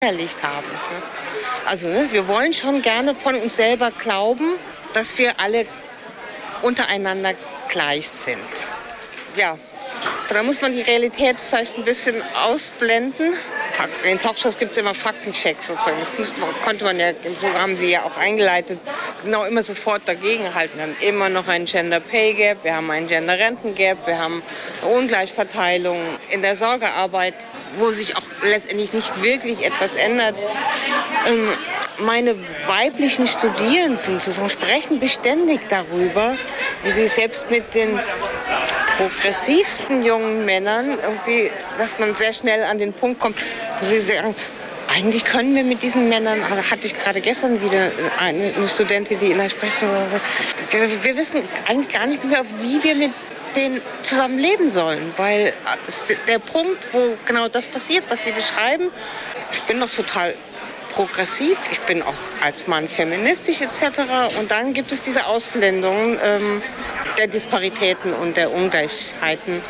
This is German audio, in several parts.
verinnerlicht haben. Also wir wollen schon gerne von uns selber glauben, dass wir alle untereinander gleich sind. Ja, da muss man die Realität vielleicht ein bisschen ausblenden. In den Talkshows gibt es immer Faktenchecks sozusagen. Das konnte man ja, so haben sie ja auch eingeleitet, genau immer sofort dagegenhalten. Wir haben immer noch einen Gender Pay Gap, wir haben einen Gender Renten Gap, wir haben eine Ungleichverteilung in der Sorgearbeit, wo sich auch letztendlich nicht wirklich etwas ändert. Meine weiblichen Studierenden sozusagen sprechen beständig darüber, wie selbst mit den progressivsten jungen Männern irgendwie, dass man sehr schnell an den Punkt kommt, wo sie sagen, eigentlich können wir mit diesen Männern, also hatte ich gerade gestern wieder eine Studentin, die in der Sprechstunde sagte, wir wissen eigentlich gar nicht mehr, wie wir mit denen zusammen leben sollen, weil der Punkt, wo genau das passiert, was Sie beschreiben, ich bin noch total progressiv, ich bin auch als Mann feministisch etc. Und dann gibt es diese Ausblendung der Disparitäten und der Ungleichheiten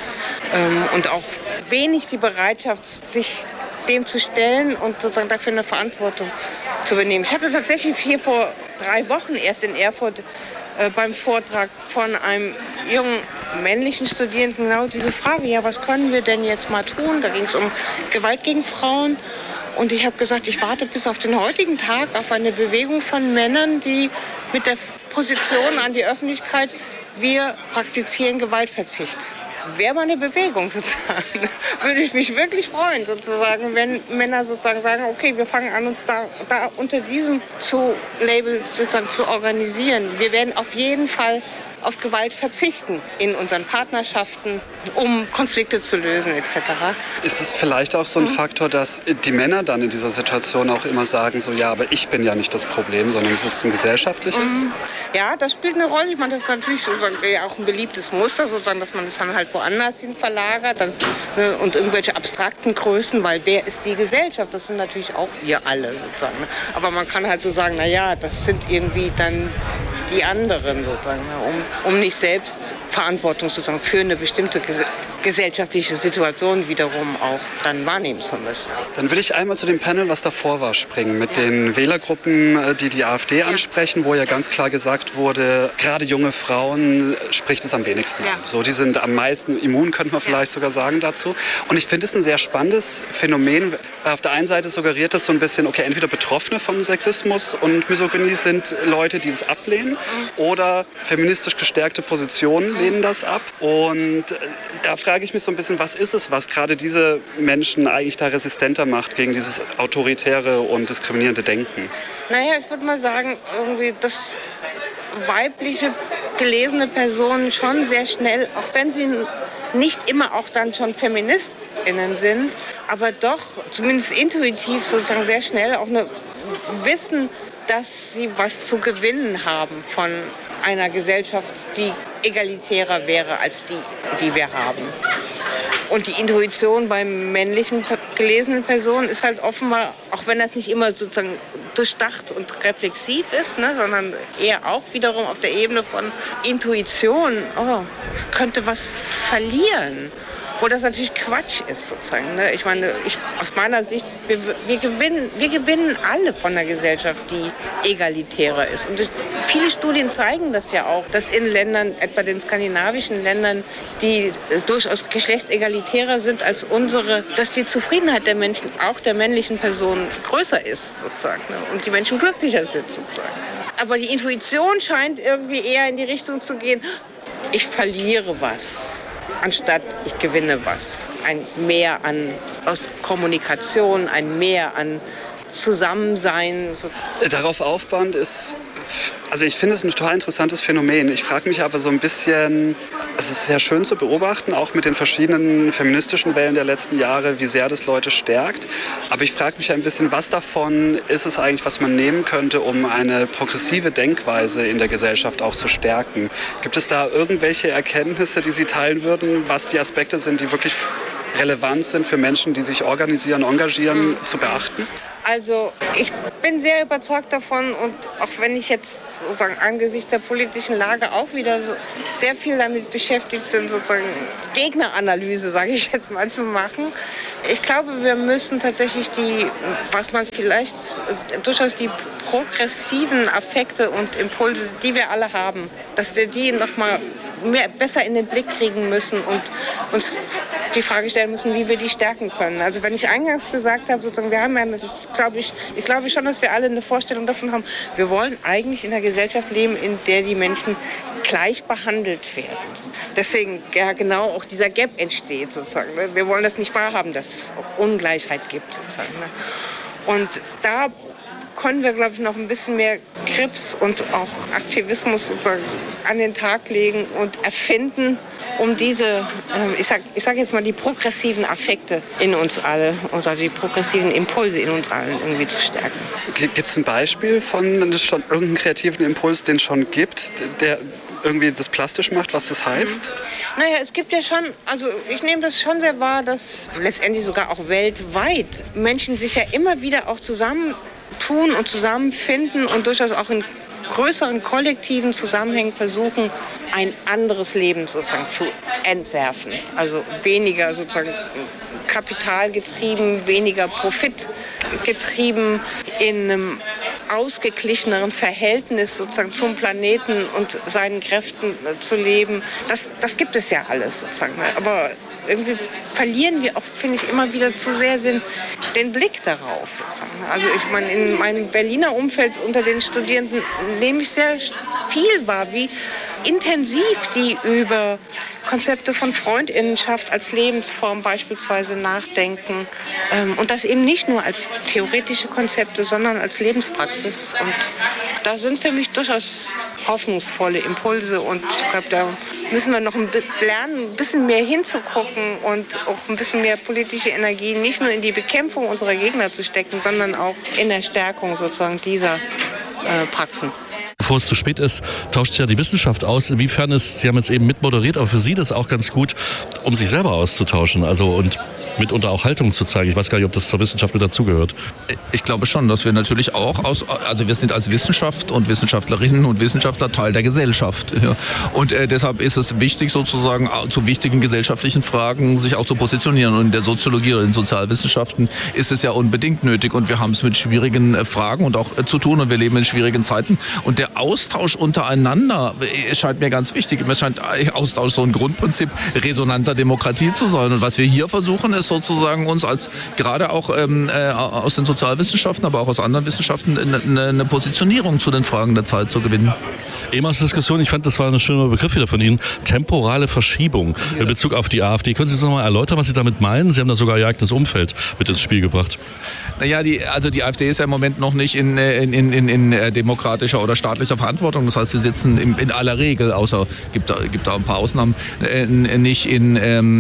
und auch wenig die Bereitschaft, sich dem zu stellen und sozusagen dafür eine Verantwortung zu übernehmen. Ich hatte tatsächlich hier vor 3 Wochen erst in Erfurt beim Vortrag von einem jungen männlichen Studierenden genau diese Frage, ja, was können wir denn jetzt mal tun? Da ging es um Gewalt gegen Frauen. Und ich habe gesagt, ich warte bis auf den heutigen Tag auf eine Bewegung von Männern, die mit der Position an die Öffentlichkeit, wir praktizieren Gewaltverzicht. Wäre mal eine Bewegung sozusagen. Würde ich mich wirklich freuen, sozusagen, wenn Männer sozusagen sagen, okay, wir fangen an, uns da unter diesem Label sozusagen zu organisieren. Wir werden auf jeden Fall auf Gewalt verzichten in unseren Partnerschaften, um Konflikte zu lösen etc. Ist es vielleicht auch so ein Faktor, dass die Männer dann in dieser Situation auch immer sagen, so ja, aber ich bin ja nicht das Problem, sondern es ist ein gesellschaftliches? Ja, das spielt eine Rolle. Ich meine, das ist natürlich sozusagen auch ein beliebtes Muster, sozusagen, dass man das dann halt woanders hin verlagert und irgendwelche abstrakten Größen, weil wer ist die Gesellschaft? Das sind natürlich auch wir alle sozusagen. Aber man kann halt so sagen, naja, das sind irgendwie dann die anderen sozusagen, um nicht selbst Verantwortung sozusagen für eine bestimmte gesellschaftliche Situation wiederum auch dann wahrnehmen zu müssen. Dann will ich einmal zu dem Panel, was davor war, springen, mit den Wählergruppen, die die AfD ansprechen, wo ja ganz klar gesagt wurde, gerade junge Frauen spricht es am wenigsten an. So, die sind am meisten immun, könnte man vielleicht sogar sagen dazu. Und ich finde es ein sehr spannendes Phänomen. Auf der einen Seite suggeriert es so ein bisschen, okay, entweder Betroffene von Sexismus und Misogynie sind Leute, die es ablehnen, oder feministisch gestärkte Positionen lehnen das ab. Und da frage ich mich so ein bisschen, was ist es, was gerade diese Menschen eigentlich da resistenter macht gegen dieses autoritäre und diskriminierende Denken? Naja, ich würde mal sagen, irgendwie, dass weibliche gelesene Personen schon sehr schnell, auch wenn sie nicht immer auch dann schon FeministInnen sind, aber doch zumindest intuitiv sozusagen sehr schnell auch wissen, dass sie was zu gewinnen haben von einer Gesellschaft, die egalitärer wäre als die wir haben. Und die Intuition bei männlichen gelesenen Personen ist halt offenbar, auch wenn das nicht immer sozusagen durchdacht und reflexiv ist, sondern eher auch wiederum auf der Ebene von Intuition, könnte was verlieren. Obwohl das natürlich Quatsch ist sozusagen. Ich meine, aus meiner Sicht, wir gewinnen alle von einer Gesellschaft, die egalitärer ist. Und viele Studien zeigen das ja auch, dass in Ländern, etwa den skandinavischen Ländern, die durchaus geschlechtsegalitärer sind als unsere, dass die Zufriedenheit der Menschen, auch der männlichen Personen, größer ist sozusagen. Und die Menschen glücklicher sind sozusagen. Aber die Intuition scheint irgendwie eher in die Richtung zu gehen, ich verliere was, anstatt ich gewinne was. Ein Mehr aus Kommunikation, ein Mehr an Zusammensein. Darauf aufbauend ist, also ich finde es ein total interessantes Phänomen. Ich frage mich aber so ein bisschen, es ist sehr schön zu beobachten, auch mit den verschiedenen feministischen Wellen der letzten Jahre, wie sehr das Leute stärkt. Aber ich frage mich ein bisschen, was davon ist es eigentlich, was man nehmen könnte, um eine progressive Denkweise in der Gesellschaft auch zu stärken? Gibt es da irgendwelche Erkenntnisse, die Sie teilen würden, was die Aspekte sind, die wirklich relevant sind für Menschen, die sich organisieren, engagieren, zu beachten? Also ich bin sehr überzeugt davon und auch wenn ich jetzt sozusagen angesichts der politischen Lage auch wieder so sehr viel damit beschäftigt bin, sozusagen Gegneranalyse, sage ich jetzt mal, zu machen. Ich glaube, wir müssen tatsächlich was man vielleicht durchaus die progressiven Affekte und Impulse, die wir alle haben, dass wir die nochmal besser in den Blick kriegen müssen und uns die Frage stellen müssen, wie wir die stärken können. Also wenn ich eingangs gesagt habe, sozusagen, wir haben ja, ich glaube schon, dass wir alle eine Vorstellung davon haben, wir wollen eigentlich in einer Gesellschaft leben, in der die Menschen gleich behandelt werden. Deswegen ja genau auch dieser Gap entsteht sozusagen. Wir wollen das nicht wahrhaben, dass es Ungleichheit gibt sozusagen. Und da können wir, glaube ich, noch ein bisschen mehr Grips und auch Aktivismus sozusagen an den Tag legen und erfinden, um diese, ich sag jetzt mal, die progressiven Affekte in uns alle oder die progressiven Impulse in uns allen irgendwie zu stärken. Gibt es ein Beispiel von schon irgendeinem kreativen Impuls, den es schon gibt, der irgendwie das plastisch macht, was das heißt? Naja, es gibt ja schon, also ich nehme das schon sehr wahr, dass letztendlich sogar auch weltweit Menschen sich ja immer wieder auch zusammentun und zusammenfinden und durchaus auch in größeren kollektiven Zusammenhängen versuchen, ein anderes Leben sozusagen zu entwerfen. Also weniger sozusagen kapitalgetrieben, weniger profitgetrieben, in einem ausgeglicheneren Verhältnis sozusagen zum Planeten und seinen Kräften zu leben. Das gibt es ja alles sozusagen. Aber irgendwie verlieren wir auch, finde ich, immer wieder zu sehr den Blick darauf sozusagen. Also ich meine, in meinem Berliner Umfeld unter den Studierenden nehme ich sehr viel wahr, wie intensiv die über Konzepte von Freundinnenschaft als Lebensform beispielsweise nachdenken. Und das eben nicht nur als theoretische Konzepte, sondern als Lebenspraxis. Und da sind für mich durchaus hoffnungsvolle Impulse. Und ich glaube, da müssen wir noch lernen, ein bisschen mehr hinzugucken und auch ein bisschen mehr politische Energie nicht nur in die Bekämpfung unserer Gegner zu stecken, sondern auch in der Stärkung sozusagen dieser Praxen. Bevor es zu spät ist, tauscht sich ja die Wissenschaft aus. Inwiefern Sie haben jetzt eben mitmoderiert, aber für Sie das auch ganz gut, um sich selber auszutauschen, also und mitunter auch Haltung zu zeigen. Ich weiß gar nicht, ob das zur Wissenschaft mit dazugehört. Ich glaube schon, dass wir natürlich auch also wir sind als Wissenschaft und Wissenschaftlerinnen und Wissenschaftler Teil der Gesellschaft. Ja. Und deshalb ist es wichtig, sozusagen zu wichtigen gesellschaftlichen Fragen sich auch zu positionieren. Und in der Soziologie oder in Sozialwissenschaften ist es ja unbedingt nötig. Und wir haben es mit schwierigen Fragen und auch zu tun. Und wir leben in schwierigen Zeiten. Und der Austausch untereinander scheint mir ganz wichtig. Mir scheint Austausch so ein Grundprinzip resonanter Demokratie zu sein. Und was wir hier versuchen, ist sozusagen uns als gerade auch aus den Sozialwissenschaften, aber auch aus anderen Wissenschaften eine Positionierung zu den Fragen der Zeit zu gewinnen. Ehemals Diskussion, ich fand, das war ein schöner Begriff wieder von Ihnen, temporale Verschiebung in Bezug auf die AfD. Können Sie das nochmal erläutern, was Sie damit meinen? Sie haben da sogar Ihr eigenes Umfeld mit ins Spiel gebracht. Naja, die AfD ist ja im Moment noch nicht in demokratischer oder staatlicher Verantwortung. Das heißt, sie sitzen in aller Regel, außer gibt da ein paar Ausnahmen, nicht in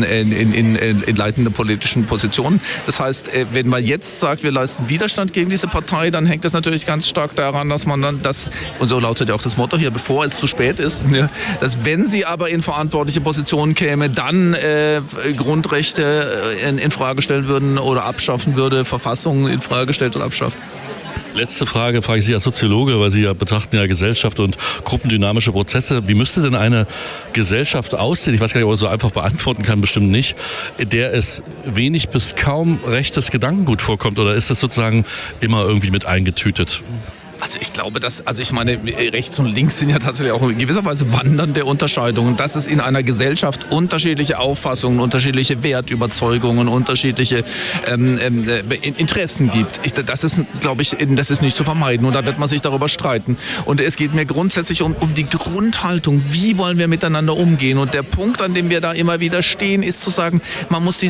leitenden politischen Positionen. Das heißt, wenn man jetzt sagt, wir leisten Widerstand gegen diese Partei, dann hängt das natürlich ganz stark daran, dass man dann und so lautet ja auch das Motto hier, bevor es zu spät ist, dass wenn sie aber in verantwortliche Positionen käme, dann Grundrechte in Frage stellen würden oder abschaffen würde, Verfassungen in Frage stellt und abschafft. Letzte Frage frage ich Sie als Soziologe, weil Sie ja betrachten ja Gesellschaft und gruppendynamische Prozesse. Wie müsste denn eine Gesellschaft aussehen? Ich weiß gar nicht, ob man so einfach beantworten kann, bestimmt nicht, der es wenig bis kaum rechtes Gedankengut vorkommt, oder ist das sozusagen immer irgendwie mit eingetütet? Also ich glaube, ich meine, rechts und links sind ja tatsächlich auch in gewisser Weise wandernde Unterscheidungen. Dass es in einer Gesellschaft unterschiedliche Auffassungen, unterschiedliche Wertüberzeugungen, unterschiedliche Interessen gibt. Das ist, glaube ich, das ist nicht zu vermeiden. Und da wird man sich darüber streiten. Und es geht mir grundsätzlich um die Grundhaltung. Wie wollen wir miteinander umgehen? Und der Punkt, an dem wir da immer wieder stehen, ist zu sagen, man muss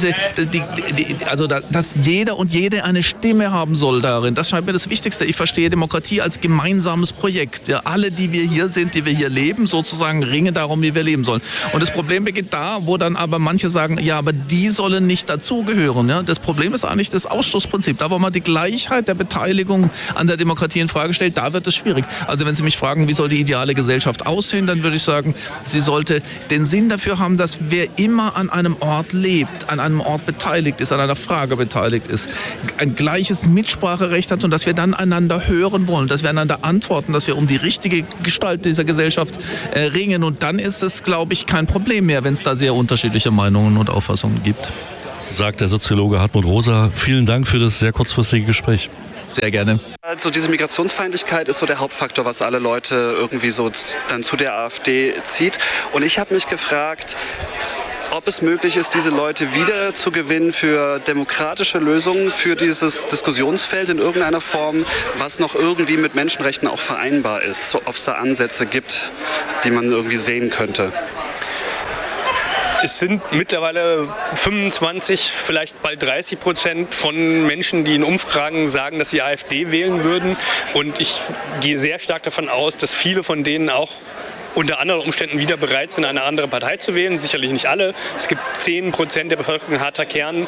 dass jeder und jede eine Stimme haben soll darin. Das scheint mir das Wichtigste. Ich verstehe Demokratie Demokratie als gemeinsames Projekt. Ja, alle, die wir hier sind, die wir hier leben, sozusagen ringen darum, wie wir leben sollen. Und das Problem beginnt da, wo dann aber manche sagen, ja, aber die sollen nicht dazugehören. Ja? Das Problem ist eigentlich das Ausschlussprinzip. Da, wo man die Gleichheit der Beteiligung an der Demokratie in Frage stellt, da wird es schwierig. Also wenn Sie mich fragen, wie soll die ideale Gesellschaft aussehen, dann würde ich sagen, sie sollte den Sinn dafür haben, dass wer immer an einem Ort lebt, an einem Ort beteiligt ist, an einer Frage beteiligt ist, ein gleiches Mitspracherecht hat und dass wir dann einander hören wollen, dass wir einander antworten, dass wir um die richtige Gestalt dieser Gesellschaft ringen. Und dann ist es, glaube ich, kein Problem mehr, wenn es da sehr unterschiedliche Meinungen und Auffassungen gibt. Sagt der Soziologe Hartmut Rosa. Vielen Dank für das sehr kurzfristige Gespräch. Sehr gerne. Also diese Migrationsfeindlichkeit ist so der Hauptfaktor, was alle Leute irgendwie so dann zu der AfD zieht. Und ich habe mich gefragt, ob es möglich ist, diese Leute wieder zu gewinnen für demokratische Lösungen, für dieses Diskussionsfeld in irgendeiner Form, was noch irgendwie mit Menschenrechten auch vereinbar ist. So, ob es da Ansätze gibt, die man irgendwie sehen könnte. Es sind mittlerweile 25, vielleicht bald 30% von Menschen, die in Umfragen sagen, dass sie AfD wählen würden. Und ich gehe sehr stark davon aus, dass viele von denen auch unter anderen Umständen wieder bereit sind, eine andere Partei zu wählen. Sicherlich nicht alle. Es gibt 10% der Bevölkerung, ein harter Kern,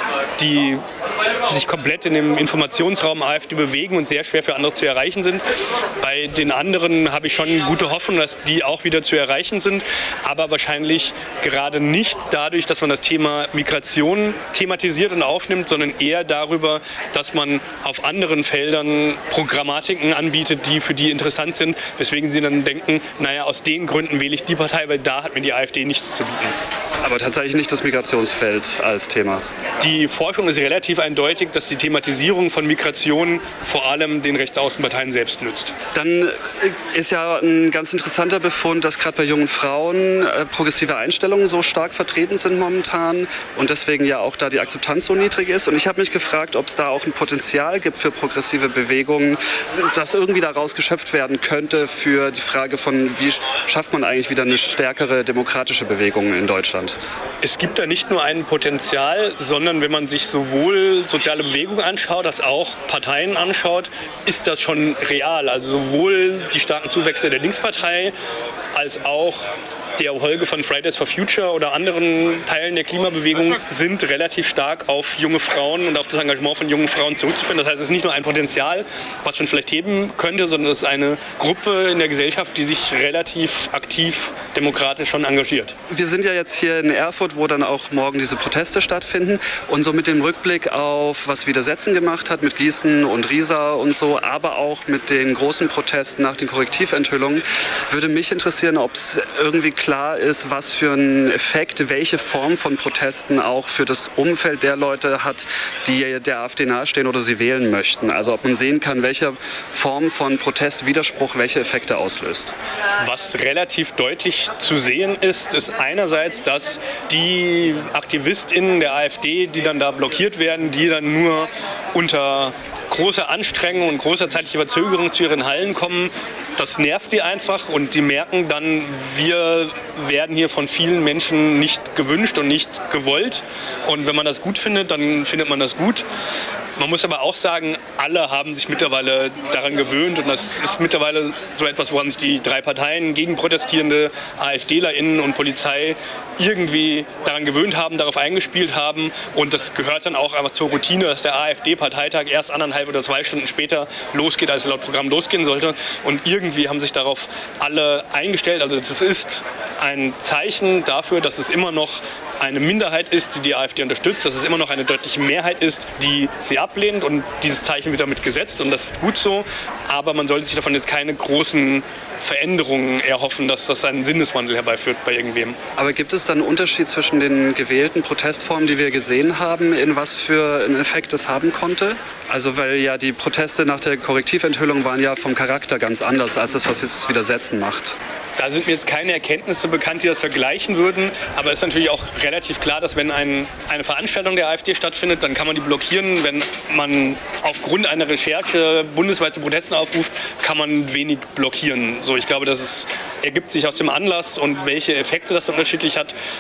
die sich komplett in dem Informationsraum AfD bewegen und sehr schwer für andere zu erreichen sind. Bei den anderen habe ich schon gute Hoffnung, dass die auch wieder zu erreichen sind, aber wahrscheinlich gerade nicht dadurch, dass man das Thema Migration thematisiert und aufnimmt, sondern eher darüber, dass man auf anderen Feldern Programmatiken anbietet, die für die interessant sind, weswegen sie dann denken, naja, aus den Gründen wähle ich die Partei, weil da hat mir die AfD nichts zu bieten. Aber tatsächlich nicht das Migrationsfeld als Thema. Die Forschung ist relativ eindeutig, dass die Thematisierung von Migration vor allem den Rechtsaußenparteien selbst nützt. Dann ist ja ein ganz interessanter Befund, dass gerade bei jungen Frauen progressive Einstellungen so stark vertreten sind momentan und deswegen ja auch da die Akzeptanz so niedrig ist. Und ich habe mich gefragt, ob es da auch ein Potenzial gibt für progressive Bewegungen, das irgendwie daraus geschöpft werden könnte für die Frage von, wie schafft man eigentlich wieder eine stärkere demokratische Bewegung in Deutschland? Es gibt da nicht nur ein Potenzial, sondern wenn man sich sowohl soziale Bewegungen anschaut, als auch Parteien anschaut, ist das schon real. Also sowohl die starken Zuwächse der Linkspartei als auch die Erfolge von Fridays for Future oder anderen Teilen der Klimabewegung sind relativ stark auf junge Frauen und auf das Engagement von jungen Frauen zurückzuführen. Das heißt, es ist nicht nur ein Potenzial, was man vielleicht heben könnte, sondern es ist eine Gruppe in der Gesellschaft, die sich relativ aktiv demokratisch schon engagiert. Wir sind ja jetzt hier in Erfurt, wo dann auch morgen diese Proteste stattfinden und so mit dem Rückblick auf, was Widersetzen gemacht hat mit Gießen und Riesa und so, aber auch mit den großen Protesten nach den Korrektiventhüllungen, würde mich interessieren, ob es irgendwie klar ist, was für einen Effekt, welche Form von Protesten auch für das Umfeld der Leute hat, die der AfD nahestehen oder sie wählen möchten. Also ob man sehen kann, welche Form von Protest, Widerspruch, welche Effekte auslöst. Was relativ deutlich zu sehen ist, ist einerseits, dass die AktivistInnen der AfD, die dann da blockiert werden, die dann nur unter großer Anstrengung und großer zeitlicher Verzögerung zu ihren Hallen kommen, das nervt die einfach und die merken dann, wir werden hier von vielen Menschen nicht gewünscht und nicht gewollt. Und wenn man das gut findet, dann findet man das gut. Man muss aber auch sagen, alle haben sich mittlerweile daran gewöhnt und das ist mittlerweile so etwas, woran sich die drei Parteien gegen protestierende AfDlerInnen und Polizei irgendwie daran gewöhnt haben, darauf eingespielt haben und das gehört dann auch einfach zur Routine, dass der AfD-Parteitag erst 1,5 oder 2 Stunden später losgeht, als er laut Programm losgehen sollte und irgendwie haben sich darauf alle eingestellt. Also das ist ein Zeichen dafür, dass es immer noch eine Minderheit ist, die die AfD unterstützt, dass es immer noch eine deutliche Mehrheit ist, die sie ablehnt und dieses Zeichen wird damit gesetzt und das ist gut so, aber man sollte sich davon jetzt keine großen Veränderungen erhoffen, dass das einen Sinneswandel herbeiführt bei irgendwem. Aber gibt es dann einen Unterschied zwischen den gewählten Protestformen, die wir gesehen haben, in was für einen Effekt es haben konnte? Also weil ja die Proteste nach der Korrektiventhüllung waren ja vom Charakter ganz anders als das, was jetzt das Widersetzen macht. Da sind mir jetzt keine Erkenntnisse bekannt, die das vergleichen würden. Aber es ist natürlich auch relativ klar, dass wenn eine Veranstaltung der AfD stattfindet, dann kann man die blockieren. Wenn man aufgrund einer Recherche bundesweit zu Protesten aufruft, kann man wenig blockieren. So, ich glaube, ergibt sich aus dem Anlass und welche Effekte das unterschiedlich hat.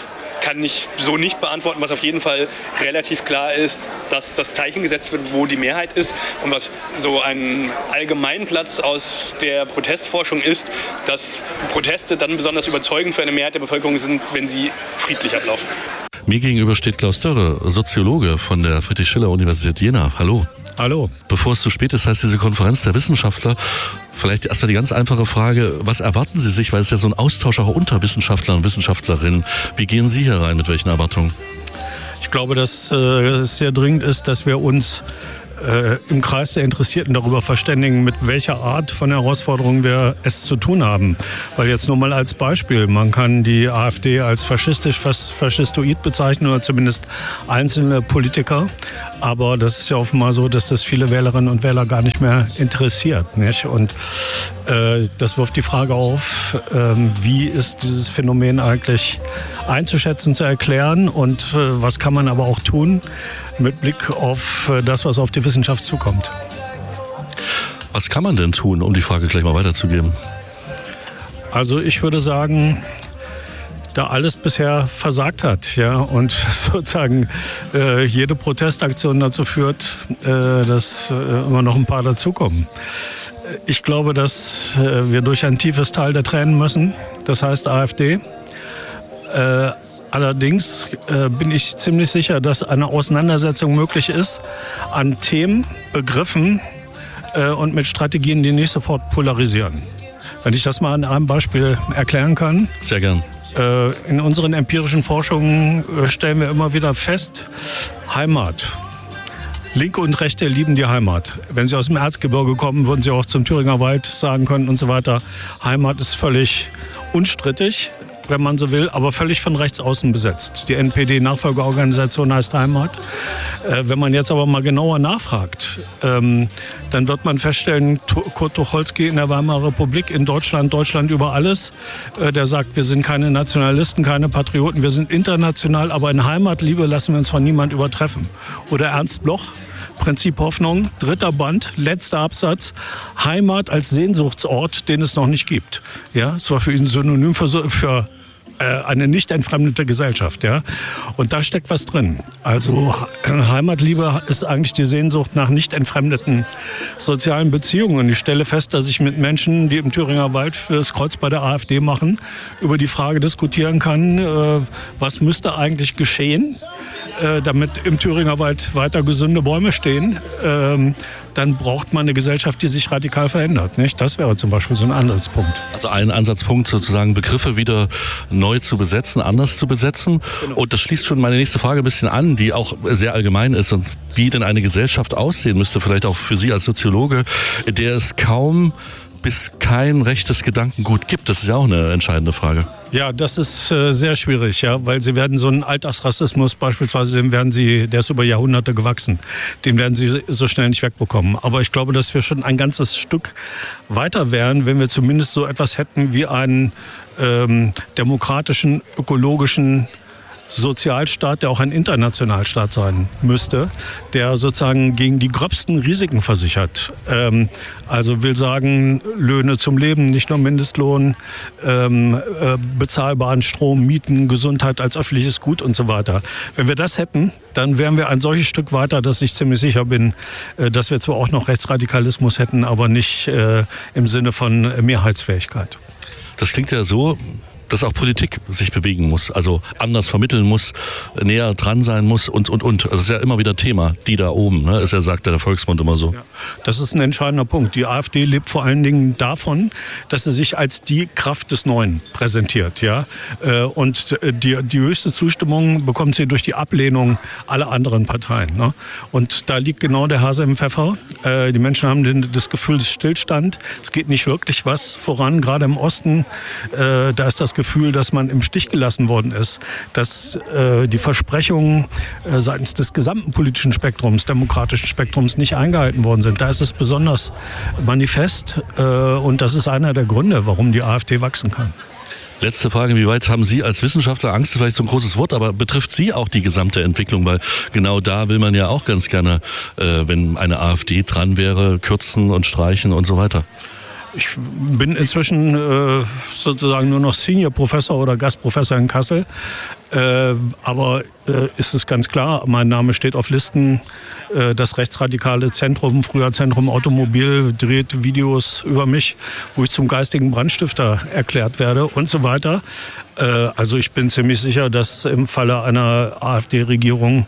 kann ich so nicht beantworten. Was auf jeden Fall relativ klar ist, dass das Zeichen gesetzt wird, wo die Mehrheit ist. Und was so ein Allgemeinplatz aus der Protestforschung ist, dass Proteste dann besonders überzeugend für eine Mehrheit der Bevölkerung sind, wenn sie friedlich ablaufen. Mir gegenüber steht Klaus Dörre, Soziologe von der Friedrich-Schiller-Universität Jena. Hallo. Hallo. Bevor es zu spät ist, heißt diese Konferenz der Wissenschaftler. Vielleicht erstmal die ganz einfache Frage, was erwarten Sie sich? Weil es ja so ein Austausch auch unter Wissenschaftlern und Wissenschaftlerinnen. Wie gehen Sie hier rein? Mit welchen Erwartungen? Ich glaube, dass es sehr dringend ist, dass wir uns im Kreis der Interessierten darüber verständigen, mit welcher Art von Herausforderungen wir es zu tun haben. Weil jetzt nur mal als Beispiel, man kann die AfD als faschistoid bezeichnen oder zumindest einzelne Politiker. Aber das ist ja offenbar so, dass das viele Wählerinnen und Wähler gar nicht mehr interessiert, nicht? Und das wirft die Frage auf, wie ist dieses Phänomen eigentlich einzuschätzen, zu erklären und was kann man aber auch tun mit Blick auf das, was auf die Wissenschaft zukommt. Was kann man denn tun, um die Frage gleich mal weiterzugeben? Also ich würde sagen, da alles bisher versagt hat, ja, und sozusagen jede Protestaktion dazu führt, dass immer noch ein paar dazukommen. Ich glaube, dass wir durch ein tiefes Tal der Tränen müssen, das heißt AfD. Allerdings bin ich ziemlich sicher, dass eine Auseinandersetzung möglich ist an Themen, Begriffen und mit Strategien, die nicht sofort polarisieren. Wenn ich das mal an einem Beispiel erklären kann. Sehr gern. In unseren empirischen Forschungen stellen wir immer wieder fest, Heimat. Linke und Rechte lieben die Heimat. Wenn sie aus dem Erzgebirge kommen, würden sie auch zum Thüringer Wald sagen können und so weiter. Heimat ist völlig unstrittig, wenn man so will, aber völlig von rechts außen besetzt. Die NPD-Nachfolgeorganisation heißt Heimat. Wenn man jetzt aber mal genauer nachfragt, dann wird man feststellen, Kurt Tucholsky in der Weimarer Republik, in Deutschland über alles, der sagt, wir sind keine Nationalisten, keine Patrioten, wir sind international, aber in Heimatliebe lassen wir uns von niemand übertreffen. Oder Ernst Bloch, Prinzip Hoffnung, 3. Band, letzter Absatz, Heimat als Sehnsuchtsort, den es noch nicht gibt. Ja, es war für ihn Synonym für eine nicht entfremdete Gesellschaft, ja. Und da steckt was drin. Also Heimatliebe ist eigentlich die Sehnsucht nach nicht entfremdeten sozialen Beziehungen. Ich stelle fest, dass ich mit Menschen, die im Thüringer Wald das Kreuz bei der AfD machen, über die Frage diskutieren kann, was müsste eigentlich geschehen, damit im Thüringer Wald weiter gesunde Bäume stehen. Dann braucht man eine Gesellschaft, die sich radikal verändert, nicht? Das wäre zum Beispiel so ein Ansatzpunkt. Also ein Ansatzpunkt sozusagen, Begriffe wieder neu zu besetzen, anders zu besetzen. Genau. Und das schließt schon meine nächste Frage ein bisschen an, die auch sehr allgemein ist. Und wie denn eine Gesellschaft aussehen müsste, vielleicht auch für Sie als Soziologe, der es kaum bis kein rechtes Gedankengut gibt. Das ist ja auch eine entscheidende Frage. Ja, das ist sehr schwierig, ja, weil Sie werden so einen Alltagsrassismus beispielsweise, der ist über Jahrhunderte gewachsen, den werden Sie so schnell nicht wegbekommen. Aber ich glaube, dass wir schon ein ganzes Stück weiter wären, wenn wir zumindest so etwas hätten wie einen demokratischen, ökologischen Sozialstaat, der auch ein Internationalstaat sein müsste, der sozusagen gegen die gröbsten Risiken versichert. Also will sagen, Löhne zum Leben, nicht nur Mindestlohn, bezahlbaren Strom, Mieten, Gesundheit als öffentliches Gut und so weiter. Wenn wir das hätten, dann wären wir ein solches Stück weiter, dass ich ziemlich sicher bin, dass wir zwar auch noch Rechtsradikalismus hätten, aber nicht im Sinne von Mehrheitsfähigkeit. Das klingt ja so, dass auch Politik sich bewegen muss, also anders vermitteln muss, näher dran sein muss und. Das ist ja immer wieder Thema, die da oben, ne? Ist ja, sagt der Volksmund immer so. Ja, das ist ein entscheidender Punkt. Die AfD lebt vor allen Dingen davon, dass sie sich als die Kraft des Neuen präsentiert. Ja? Und die höchste Zustimmung bekommt sie durch die Ablehnung aller anderen Parteien. Ne? Und da liegt genau der Hase im Pfeffer. Die Menschen haben das Gefühl des Stillstand. Es geht nicht wirklich was voran, gerade im Osten. Da ist das Gefühl, dass man im Stich gelassen worden ist, dass die Versprechungen seitens des gesamten politischen Spektrums, demokratischen Spektrums nicht eingehalten worden sind. Da ist es besonders manifest und das ist einer der Gründe, warum die AfD wachsen kann. Letzte Frage, wie weit haben Sie als Wissenschaftler, Angst ist vielleicht so ein großes Wort, aber betrifft Sie auch die gesamte Entwicklung? Weil genau da will man ja auch ganz gerne, wenn eine AfD dran wäre, kürzen und streichen und so weiter. Ich bin inzwischen sozusagen nur noch Senior-Professor oder Gastprofessor in Kassel. Aber ist es ganz klar, mein Name steht auf Listen. Das rechtsradikale Zentrum, früher Zentrum Automobil, dreht Videos über mich, wo ich zum geistigen Brandstifter erklärt werde und so weiter. Also ich bin ziemlich sicher, dass im Falle einer AfD-Regierung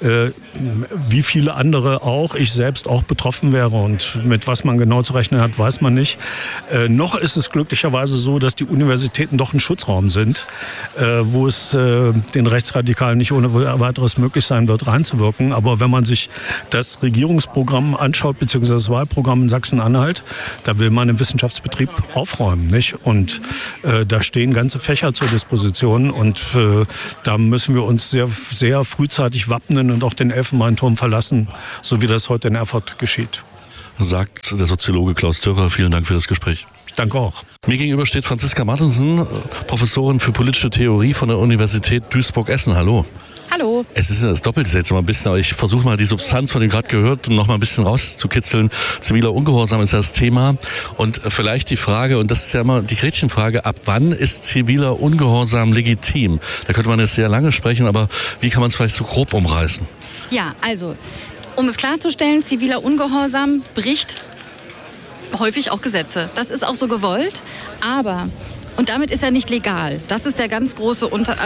wie viele andere auch, ich selbst auch betroffen wäre. Und mit was man genau zu rechnen hat, weiß man nicht. Noch ist es glücklicherweise so, dass die Universitäten doch ein Schutzraum sind, wo es den Rechtsradikalen nicht ohne weiteres möglich sein wird, reinzuwirken. Aber wenn man sich das Regierungsprogramm anschaut, beziehungsweise das Wahlprogramm in Sachsen-Anhalt, da will man im Wissenschaftsbetrieb aufräumen, nicht? Und da stehen ganze Fächer zur Disposition und da müssen wir uns sehr, sehr frühzeitig wappnen und auch den Elfenbeinturm verlassen, so wie das heute in Erfurt geschieht. Sagt der Soziologe Klaus Dürrer. Vielen Dank für das Gespräch. Ich danke auch. Mir gegenüber steht Franziska Martensen, Professorin für politische Theorie von der Universität Duisburg-Essen. Hallo. Hallo. Es ist das Doppelte jetzt mal ein bisschen, aber ich versuche mal die Substanz von dem gerade gehört, um noch mal ein bisschen rauszukitzeln. Ziviler Ungehorsam ist das Thema und vielleicht die Frage, und das ist ja immer die Gretchenfrage, ab wann ist ziviler Ungehorsam legitim? Da könnte man jetzt sehr lange sprechen, aber wie kann man es vielleicht so grob umreißen? Ja, also, um es klarzustellen, ziviler Ungehorsam bricht häufig auch Gesetze. Das ist auch so gewollt, aber... Und damit ist er nicht legal. Das ist der ganz große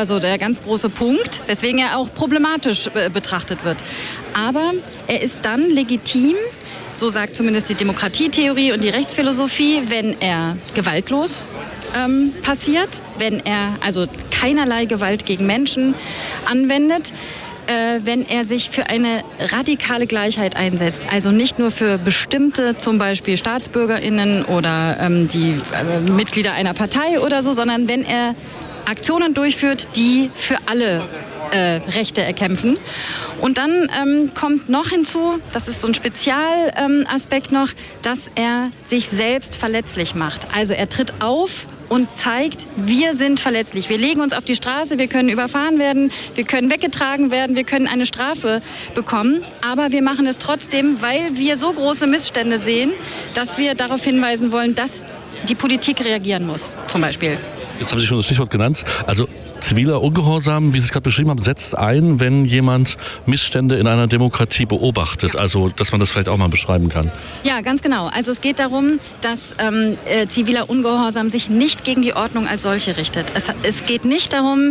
Punkt, weswegen er auch problematisch betrachtet wird. Aber er ist dann legitim, so sagt zumindest die Demokratietheorie und die Rechtsphilosophie, wenn er gewaltlos passiert, wenn er also keinerlei Gewalt gegen Menschen anwendet, wenn er sich für eine radikale Gleichheit einsetzt. Also nicht nur für bestimmte, zum Beispiel StaatsbürgerInnen oder die Mitglieder einer Partei oder so, sondern wenn er Aktionen durchführt, die für alle Rechte erkämpfen. Und dann kommt noch hinzu, das ist so ein Spezialaspekt noch, dass er sich selbst verletzlich macht. Also er tritt auf und zeigt, wir sind verletzlich. Wir legen uns auf die Straße, wir können überfahren werden, wir können weggetragen werden, wir können eine Strafe bekommen. Aber wir machen es trotzdem, weil wir so große Missstände sehen, dass wir darauf hinweisen wollen, dass die Politik reagieren muss, zum Beispiel. Jetzt haben Sie schon das Stichwort genannt. Also ziviler Ungehorsam, wie Sie es gerade beschrieben haben, setzt ein, wenn jemand Missstände in einer Demokratie beobachtet. Ja. Also, dass man das vielleicht auch mal beschreiben kann. Ja, ganz genau. Also es geht darum, dass ziviler Ungehorsam sich nicht gegen die Ordnung als solche richtet. Es geht nicht darum,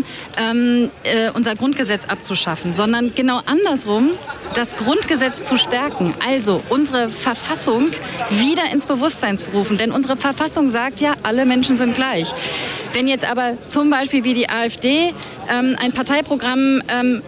unser Grundgesetz abzuschaffen, sondern genau andersrum, das Grundgesetz zu stärken. Also unsere Verfassung wieder ins Bewusstsein zu rufen. Denn unsere Verfassung sagt ja, alle Menschen sind gleich. Wenn jetzt aber zum Beispiel wie die AfD ein Parteiprogramm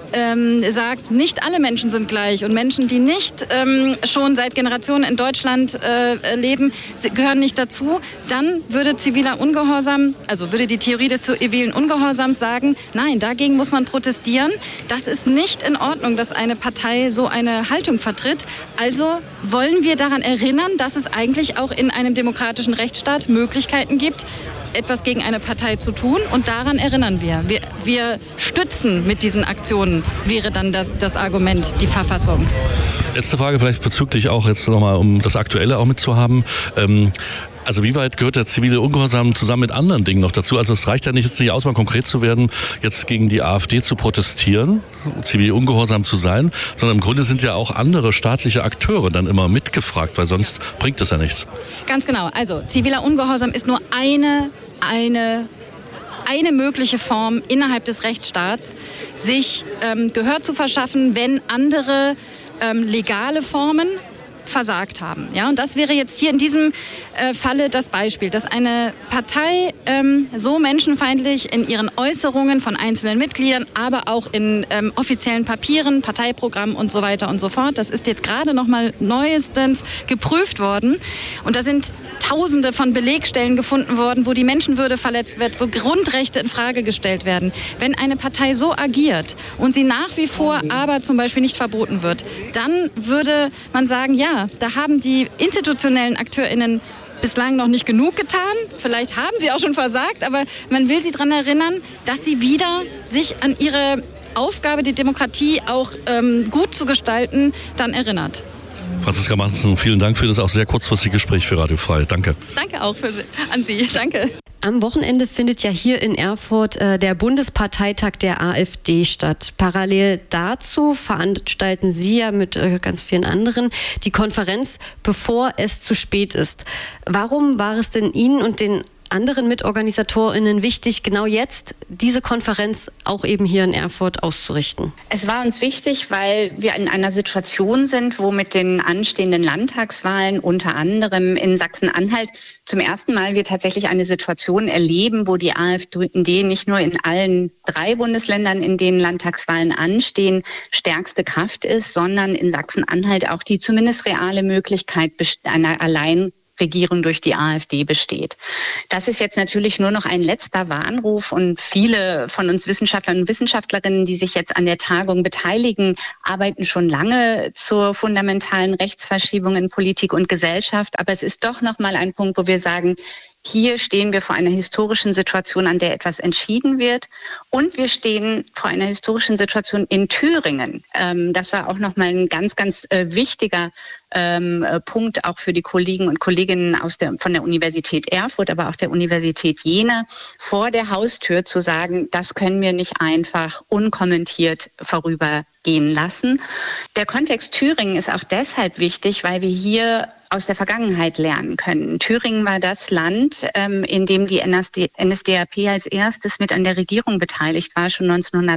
sagt, nicht alle Menschen sind gleich und Menschen, die nicht schon seit Generationen in Deutschland leben, gehören nicht dazu, dann würde ziviler Ungehorsam, also würde die Theorie des zivilen Ungehorsams sagen, nein, dagegen muss man protestieren. Das ist nicht in Ordnung, dass eine Partei so eine Haltung vertritt. Also wollen wir daran erinnern, dass es eigentlich auch in einem demokratischen Rechtsstaat Möglichkeiten gibt, etwas gegen eine Partei zu tun, und daran erinnern wir. Wir stützen mit diesen Aktionen, wäre dann das Argument, die Verfassung. Letzte Frage vielleicht bezüglich auch jetzt nochmal, um das Aktuelle auch mitzuhaben. Also wie weit gehört der zivile Ungehorsam zusammen mit anderen Dingen noch dazu? Also es reicht ja nicht aus, mal konkret zu werden, jetzt gegen die AfD zu protestieren, zivil ungehorsam zu sein, sondern im Grunde sind ja auch andere staatliche Akteure dann immer mitgefragt, weil sonst bringt es ja nichts. Ganz genau. Also ziviler Ungehorsam ist nur eine mögliche Form innerhalb des Rechtsstaats, sich Gehör zu verschaffen, wenn andere legale Formen versagt haben. Ja, und das wäre jetzt hier in diesem Falle das Beispiel, dass eine Partei so menschenfeindlich in ihren Äußerungen von einzelnen Mitgliedern, aber auch in offiziellen Papieren, Parteiprogrammen und so weiter und so fort, das ist jetzt gerade noch mal neuestens geprüft worden, und da sind Tausende von Belegstellen gefunden worden, wo die Menschenwürde verletzt wird, wo Grundrechte in Frage gestellt werden. Wenn eine Partei so agiert und sie nach wie vor aber zum Beispiel nicht verboten wird, dann würde man sagen, ja, da haben die institutionellen AkteurInnen bislang noch nicht genug getan. Vielleicht haben sie auch schon versagt, aber man will sie daran erinnern, dass sie wieder sich an ihre Aufgabe, die Demokratie auch gut zu gestalten, dann erinnert. Franziska Martensen, vielen Dank für das auch sehr kurzfristige Gespräch für Radio Frei. Danke. Danke auch an Sie. Danke. Am Wochenende findet ja hier in Erfurt der Bundesparteitag der AfD statt. Parallel dazu veranstalten Sie ja mit ganz vielen anderen die Konferenz, bevor es zu spät ist. Warum war es denn Ihnen und den anderen MitorganisatorInnen wichtig, genau jetzt diese Konferenz auch eben hier in Erfurt auszurichten? Es war uns wichtig, weil wir in einer Situation sind, wo mit den anstehenden Landtagswahlen unter anderem in Sachsen-Anhalt zum ersten Mal wir tatsächlich eine Situation erleben, wo die AfD nicht nur in allen 3 Bundesländern, in denen Landtagswahlen anstehen, stärkste Kraft ist, sondern in Sachsen-Anhalt auch die zumindest reale Möglichkeit einer Alleinregierung durch die AfD besteht. Das ist jetzt natürlich nur noch ein letzter Warnruf und viele von uns Wissenschaftlern und Wissenschaftlerinnen, die sich jetzt an der Tagung beteiligen, arbeiten schon lange zur fundamentalen Rechtsverschiebung in Politik und Gesellschaft. Aber es ist doch noch mal ein Punkt, wo wir sagen, hier stehen wir vor einer historischen Situation, an der etwas entschieden wird. Und wir stehen vor einer historischen Situation in Thüringen. Das war auch nochmal ein ganz, ganz wichtiger Punkt auch für die Kollegen und Kolleginnen von der Universität Erfurt, aber auch der Universität Jena, vor der Haustür zu sagen, das können wir nicht einfach unkommentiert vorübergehen lassen. Der Kontext Thüringen ist auch deshalb wichtig, weil wir hier aus der Vergangenheit lernen können. Thüringen war das Land, in dem die NSDAP als erstes mit an der Regierung beteiligt war, schon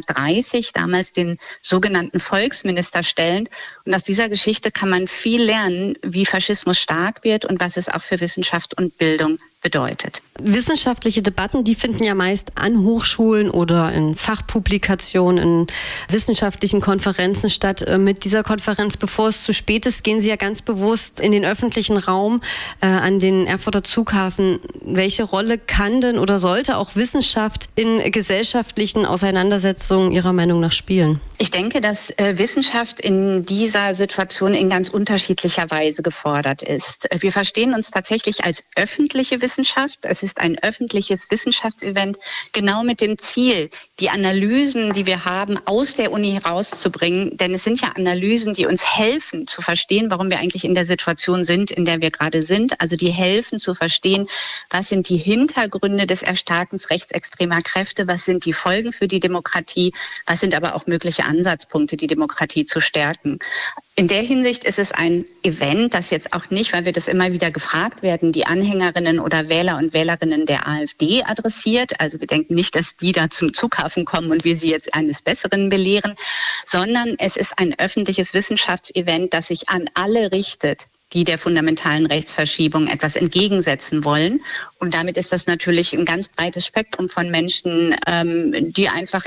1930, damals den sogenannten Volksminister stellend. Und aus dieser Geschichte kann man viel lernen, wie Faschismus stark wird und was es auch für Wissenschaft und Bildung bedeutet. Wissenschaftliche Debatten, die finden ja meist an Hochschulen oder in Fachpublikationen, in wissenschaftlichen Konferenzen statt. Mit dieser Konferenz, bevor es zu spät ist, gehen Sie ja ganz bewusst in den öffentlichen Raum, an den Erfurter Zughafen. Welche Rolle kann denn oder sollte auch Wissenschaft in gesellschaftlichen Auseinandersetzungen Ihrer Meinung nach spielen? Ich denke, dass Wissenschaft in dieser Situation in ganz unterschiedlicher Weise gefordert ist. Wir verstehen uns tatsächlich als öffentliche Wissenschaft. Es ist ein öffentliches Wissenschaftsevent, genau mit dem Ziel, die Analysen, die wir haben, aus der Uni herauszubringen. Denn es sind ja Analysen, die uns helfen zu verstehen, warum wir eigentlich in der Situation sind, in der wir gerade sind. Also die helfen zu verstehen, was sind die Hintergründe des Erstarkens rechtsextremer Kräfte, was sind die Folgen für die Demokratie, was sind aber auch mögliche Ansatzpunkte, die Demokratie zu stärken. In der Hinsicht ist es ein Event, das jetzt auch nicht, weil wir das immer wieder gefragt werden, die Anhängerinnen oder Wähler und Wählerinnen der AfD adressiert. Also wir denken nicht, dass die da zum Zughafen kommen und wir sie jetzt eines Besseren belehren, sondern es ist ein öffentliches Wissenschaftsevent, das sich an alle richtet, die der fundamentalen Rechtsverschiebung etwas entgegensetzen wollen. Und damit ist das natürlich ein ganz breites Spektrum von Menschen, die einfach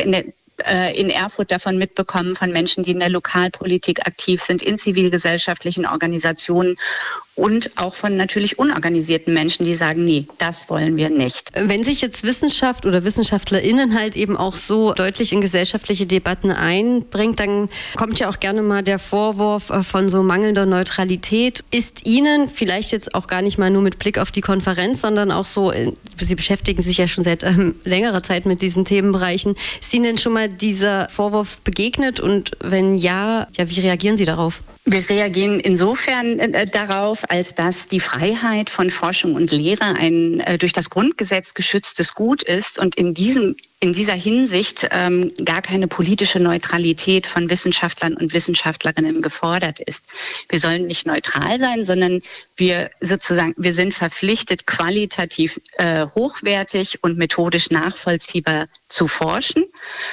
in Erfurt davon mitbekommen, von Menschen, die in der Lokalpolitik aktiv sind, in zivilgesellschaftlichen Organisationen und auch von natürlich unorganisierten Menschen, die sagen, nee, das wollen wir nicht. Wenn sich jetzt Wissenschaft oder WissenschaftlerInnen halt eben auch so deutlich in gesellschaftliche Debatten einbringt, dann kommt ja auch gerne mal der Vorwurf von so mangelnder Neutralität. Ist Ihnen vielleicht jetzt auch gar nicht mal nur mit Blick auf die Konferenz, sondern auch so, Sie beschäftigen sich ja schon seit längerer Zeit mit diesen Themenbereichen, ist Ihnen denn schon mal dieser Vorwurf begegnet und wenn ja, wie reagieren Sie darauf? Wir reagieren insofern darauf, als dass die Freiheit von Forschung und Lehre ein durch das Grundgesetz geschütztes Gut ist und in dieser Hinsicht gar keine politische Neutralität von Wissenschaftlern und Wissenschaftlerinnen gefordert ist. Wir sollen nicht neutral sein, sondern wir sind verpflichtet, qualitativ hochwertig und methodisch nachvollziehbar zu forschen.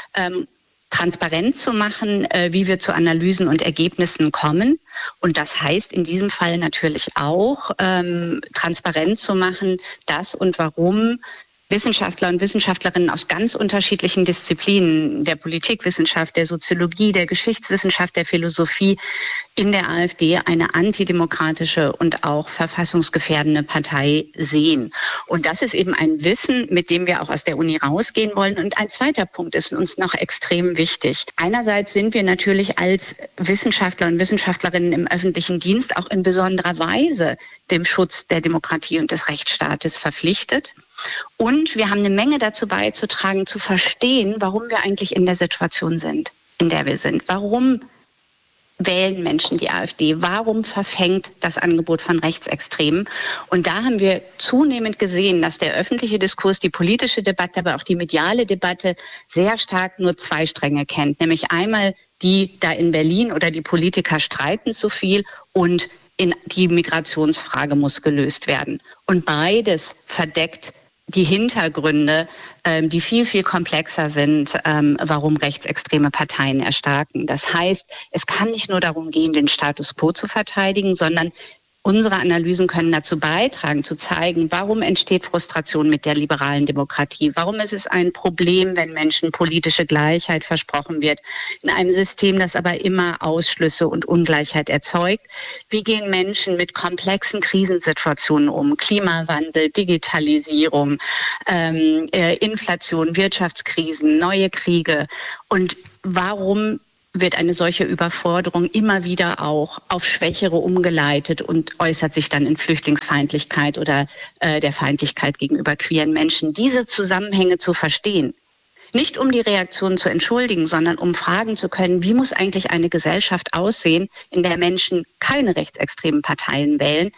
Transparent zu machen, wie wir zu Analysen und Ergebnissen kommen. Und das heißt in diesem Fall natürlich auch, transparent zu machen, dass und warum Wissenschaftler und Wissenschaftlerinnen aus ganz unterschiedlichen Disziplinen, der Politikwissenschaft, der Soziologie, der Geschichtswissenschaft, der Philosophie, in der AfD eine antidemokratische und auch verfassungsgefährdende Partei sehen. Und das ist eben ein Wissen, mit dem wir auch aus der Uni rausgehen wollen. Und ein zweiter Punkt ist uns noch extrem wichtig. Einerseits sind wir natürlich als Wissenschaftler und Wissenschaftlerinnen im öffentlichen Dienst auch in besonderer Weise dem Schutz der Demokratie und des Rechtsstaates verpflichtet. Und wir haben eine Menge dazu beizutragen, zu verstehen, warum wir eigentlich in der Situation sind, in der wir sind. Warum wählen Menschen die AfD? Warum verfängt das Angebot von Rechtsextremen? Und da haben wir zunehmend gesehen, dass der öffentliche Diskurs, die politische Debatte, aber auch die mediale Debatte sehr stark nur zwei Stränge kennt. Nämlich einmal die da in Berlin oder die Politiker streiten zu viel und die Migrationsfrage muss gelöst werden. Und beides verdeckt die Hintergründe, die viel, viel komplexer sind, warum rechtsextreme Parteien erstarken. Das heißt, es kann nicht nur darum gehen, den Status quo zu verteidigen, sondern unsere Analysen können dazu beitragen, zu zeigen, warum entsteht Frustration mit der liberalen Demokratie? Warum ist es ein Problem, wenn Menschen politische Gleichheit versprochen wird, in einem System, das aber immer Ausschlüsse und Ungleichheit erzeugt? Wie gehen Menschen mit komplexen Krisensituationen um? Klimawandel, Digitalisierung, Inflation, Wirtschaftskrisen, neue Kriege. Und warum wird eine solche Überforderung immer wieder auch auf Schwächere umgeleitet und äußert sich dann in Flüchtlingsfeindlichkeit oder der Feindlichkeit gegenüber queeren Menschen? Diese Zusammenhänge zu verstehen, nicht um die Reaktionen zu entschuldigen, sondern um fragen zu können, wie muss eigentlich eine Gesellschaft aussehen, in der Menschen keine rechtsextremen Parteien wählen?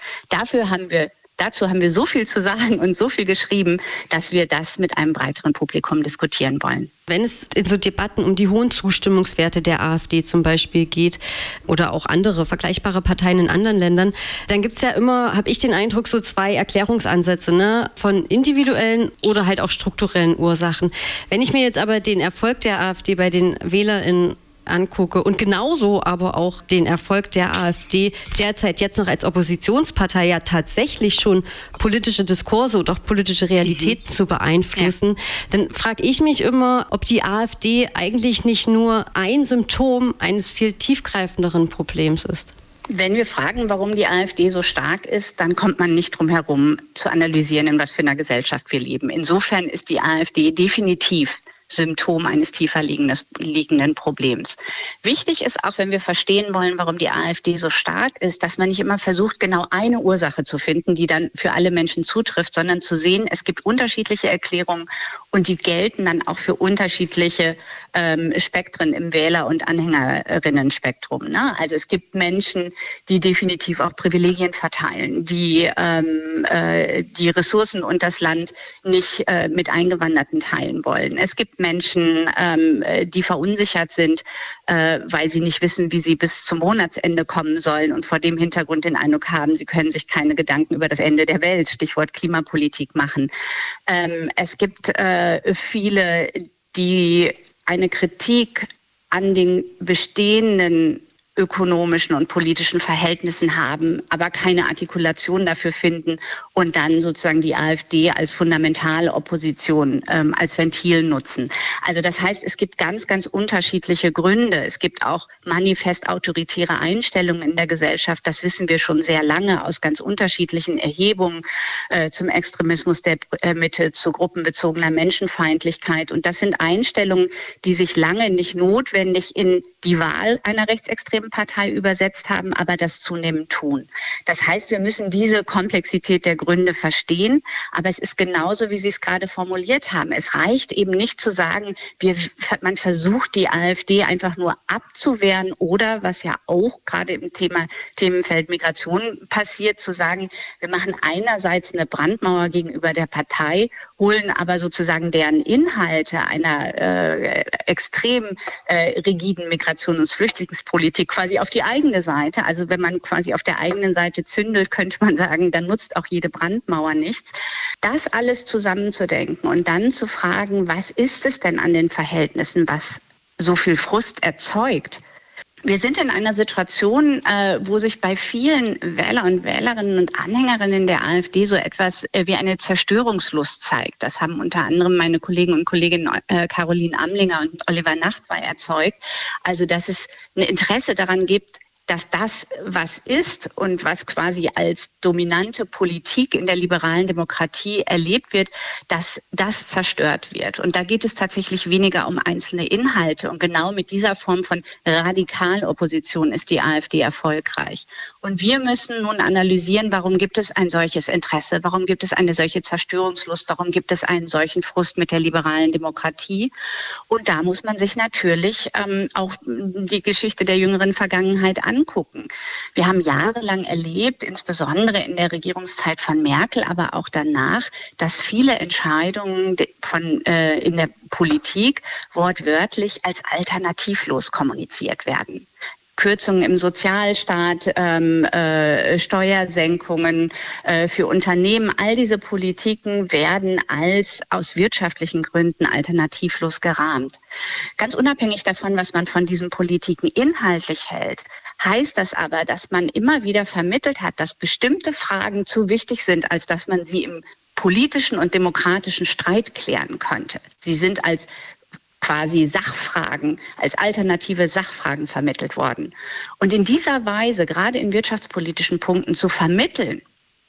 Dazu haben wir so viel zu sagen und so viel geschrieben, dass wir das mit einem breiteren Publikum diskutieren wollen. Wenn es in so Debatten um die hohen Zustimmungswerte der AfD zum Beispiel geht oder auch andere vergleichbare Parteien in anderen Ländern, dann gibt es ja immer, habe ich den Eindruck, so zwei Erklärungsansätze, ne? Von individuellen oder halt auch strukturellen Ursachen. Wenn ich mir jetzt aber den Erfolg der AfD bei den WählerInnen angucke und genauso aber auch den Erfolg der AfD derzeit jetzt noch als Oppositionspartei ja tatsächlich schon politische Diskurse und auch politische Realitäten zu beeinflussen, dann frage ich mich immer, ob die AfD eigentlich nicht nur ein Symptom eines viel tiefgreifenderen Problems ist. Wenn wir fragen, warum die AfD so stark ist, dann kommt man nicht drum herum zu analysieren, in was für einer Gesellschaft wir leben. Insofern ist die AfD definitiv Symptom eines tiefer liegenden Problems. Wichtig ist auch, wenn wir verstehen wollen, warum die AfD so stark ist, dass man nicht immer versucht, genau eine Ursache zu finden, die dann für alle Menschen zutrifft, sondern zu sehen, es gibt unterschiedliche Erklärungen und die gelten dann auch für unterschiedliche Spektren im Wähler- und Anhängerinnen-Spektrum. Ne? Also es gibt Menschen, die definitiv auch Privilegien verteilen, die die Ressourcen und das Land nicht mit Eingewanderten teilen wollen. Es gibt Menschen, die verunsichert sind, weil sie nicht wissen, wie sie bis zum Monatsende kommen sollen und vor dem Hintergrund den Eindruck haben, sie können sich keine Gedanken über das Ende der Welt, Stichwort Klimapolitik, machen. Es gibt viele, die eine Kritik an den bestehenden ökonomischen und politischen Verhältnissen haben, aber keine Artikulation dafür finden und dann sozusagen die AfD als fundamentale Opposition als Ventil nutzen. Also das heißt, es gibt ganz, ganz unterschiedliche Gründe. Es gibt auch manifest autoritäre Einstellungen in der Gesellschaft. Das wissen wir schon sehr lange aus ganz unterschiedlichen Erhebungen zum Extremismus der Mitte, zu gruppenbezogener Menschenfeindlichkeit. Und das sind Einstellungen, die sich lange nicht notwendig in die Wahl einer rechtsextremen Partei übersetzt haben, aber das zunehmend tun. Das heißt, wir müssen diese Komplexität der Gründe verstehen, aber es ist genauso, wie Sie es gerade formuliert haben. Es reicht eben nicht zu sagen, man versucht die AfD einfach nur abzuwehren oder, was ja auch gerade im Themenfeld Migration passiert, zu sagen, wir machen einerseits eine Brandmauer gegenüber der Partei, holen aber sozusagen deren Inhalte einer extrem rigiden Migration- und Flüchtlingspolitik quasi auf die eigene Seite. Also wenn man quasi auf der eigenen Seite zündelt, könnte man sagen, dann nutzt auch jede Brandmauer nichts. Das alles zusammenzudenken und dann zu fragen, was ist es denn an den Verhältnissen, was so viel Frust erzeugt? Wir sind in einer Situation, wo sich bei vielen Wähler und Wählerinnen und Anhängerinnen der AfD so etwas wie eine Zerstörungslust zeigt. Das haben unter anderem meine Kollegen und Kolleginnen Caroline Amlinger und Oliver Nachtwey erzeugt. Also, dass es ein Interesse daran gibt, dass das, was ist und was quasi als dominante Politik in der liberalen Demokratie erlebt wird, dass das zerstört wird. Und da geht es tatsächlich weniger um einzelne Inhalte. Und genau mit dieser Form von Radikalopposition ist die AfD erfolgreich. Und wir müssen nun analysieren, warum gibt es ein solches Interesse, warum gibt es eine solche Zerstörungslust, warum gibt es einen solchen Frust mit der liberalen Demokratie. Und da muss man sich natürlich auch die Geschichte der jüngeren Vergangenheit angucken. Wir haben jahrelang erlebt, insbesondere in der Regierungszeit von Merkel, aber auch danach, dass viele Entscheidungen in der Politik wortwörtlich als alternativlos kommuniziert werden. Kürzungen im Sozialstaat, Steuersenkungen für Unternehmen, all diese Politiken werden als aus wirtschaftlichen Gründen alternativlos gerahmt. Ganz unabhängig davon, was man von diesen Politiken inhaltlich hält, heißt das aber, dass man immer wieder vermittelt hat, dass bestimmte Fragen zu wichtig sind, als dass man sie im politischen und demokratischen Streit klären könnte. Sie sind als quasi Sachfragen, als alternative Sachfragen vermittelt worden. Und in dieser Weise, gerade in wirtschaftspolitischen Punkten zu vermitteln,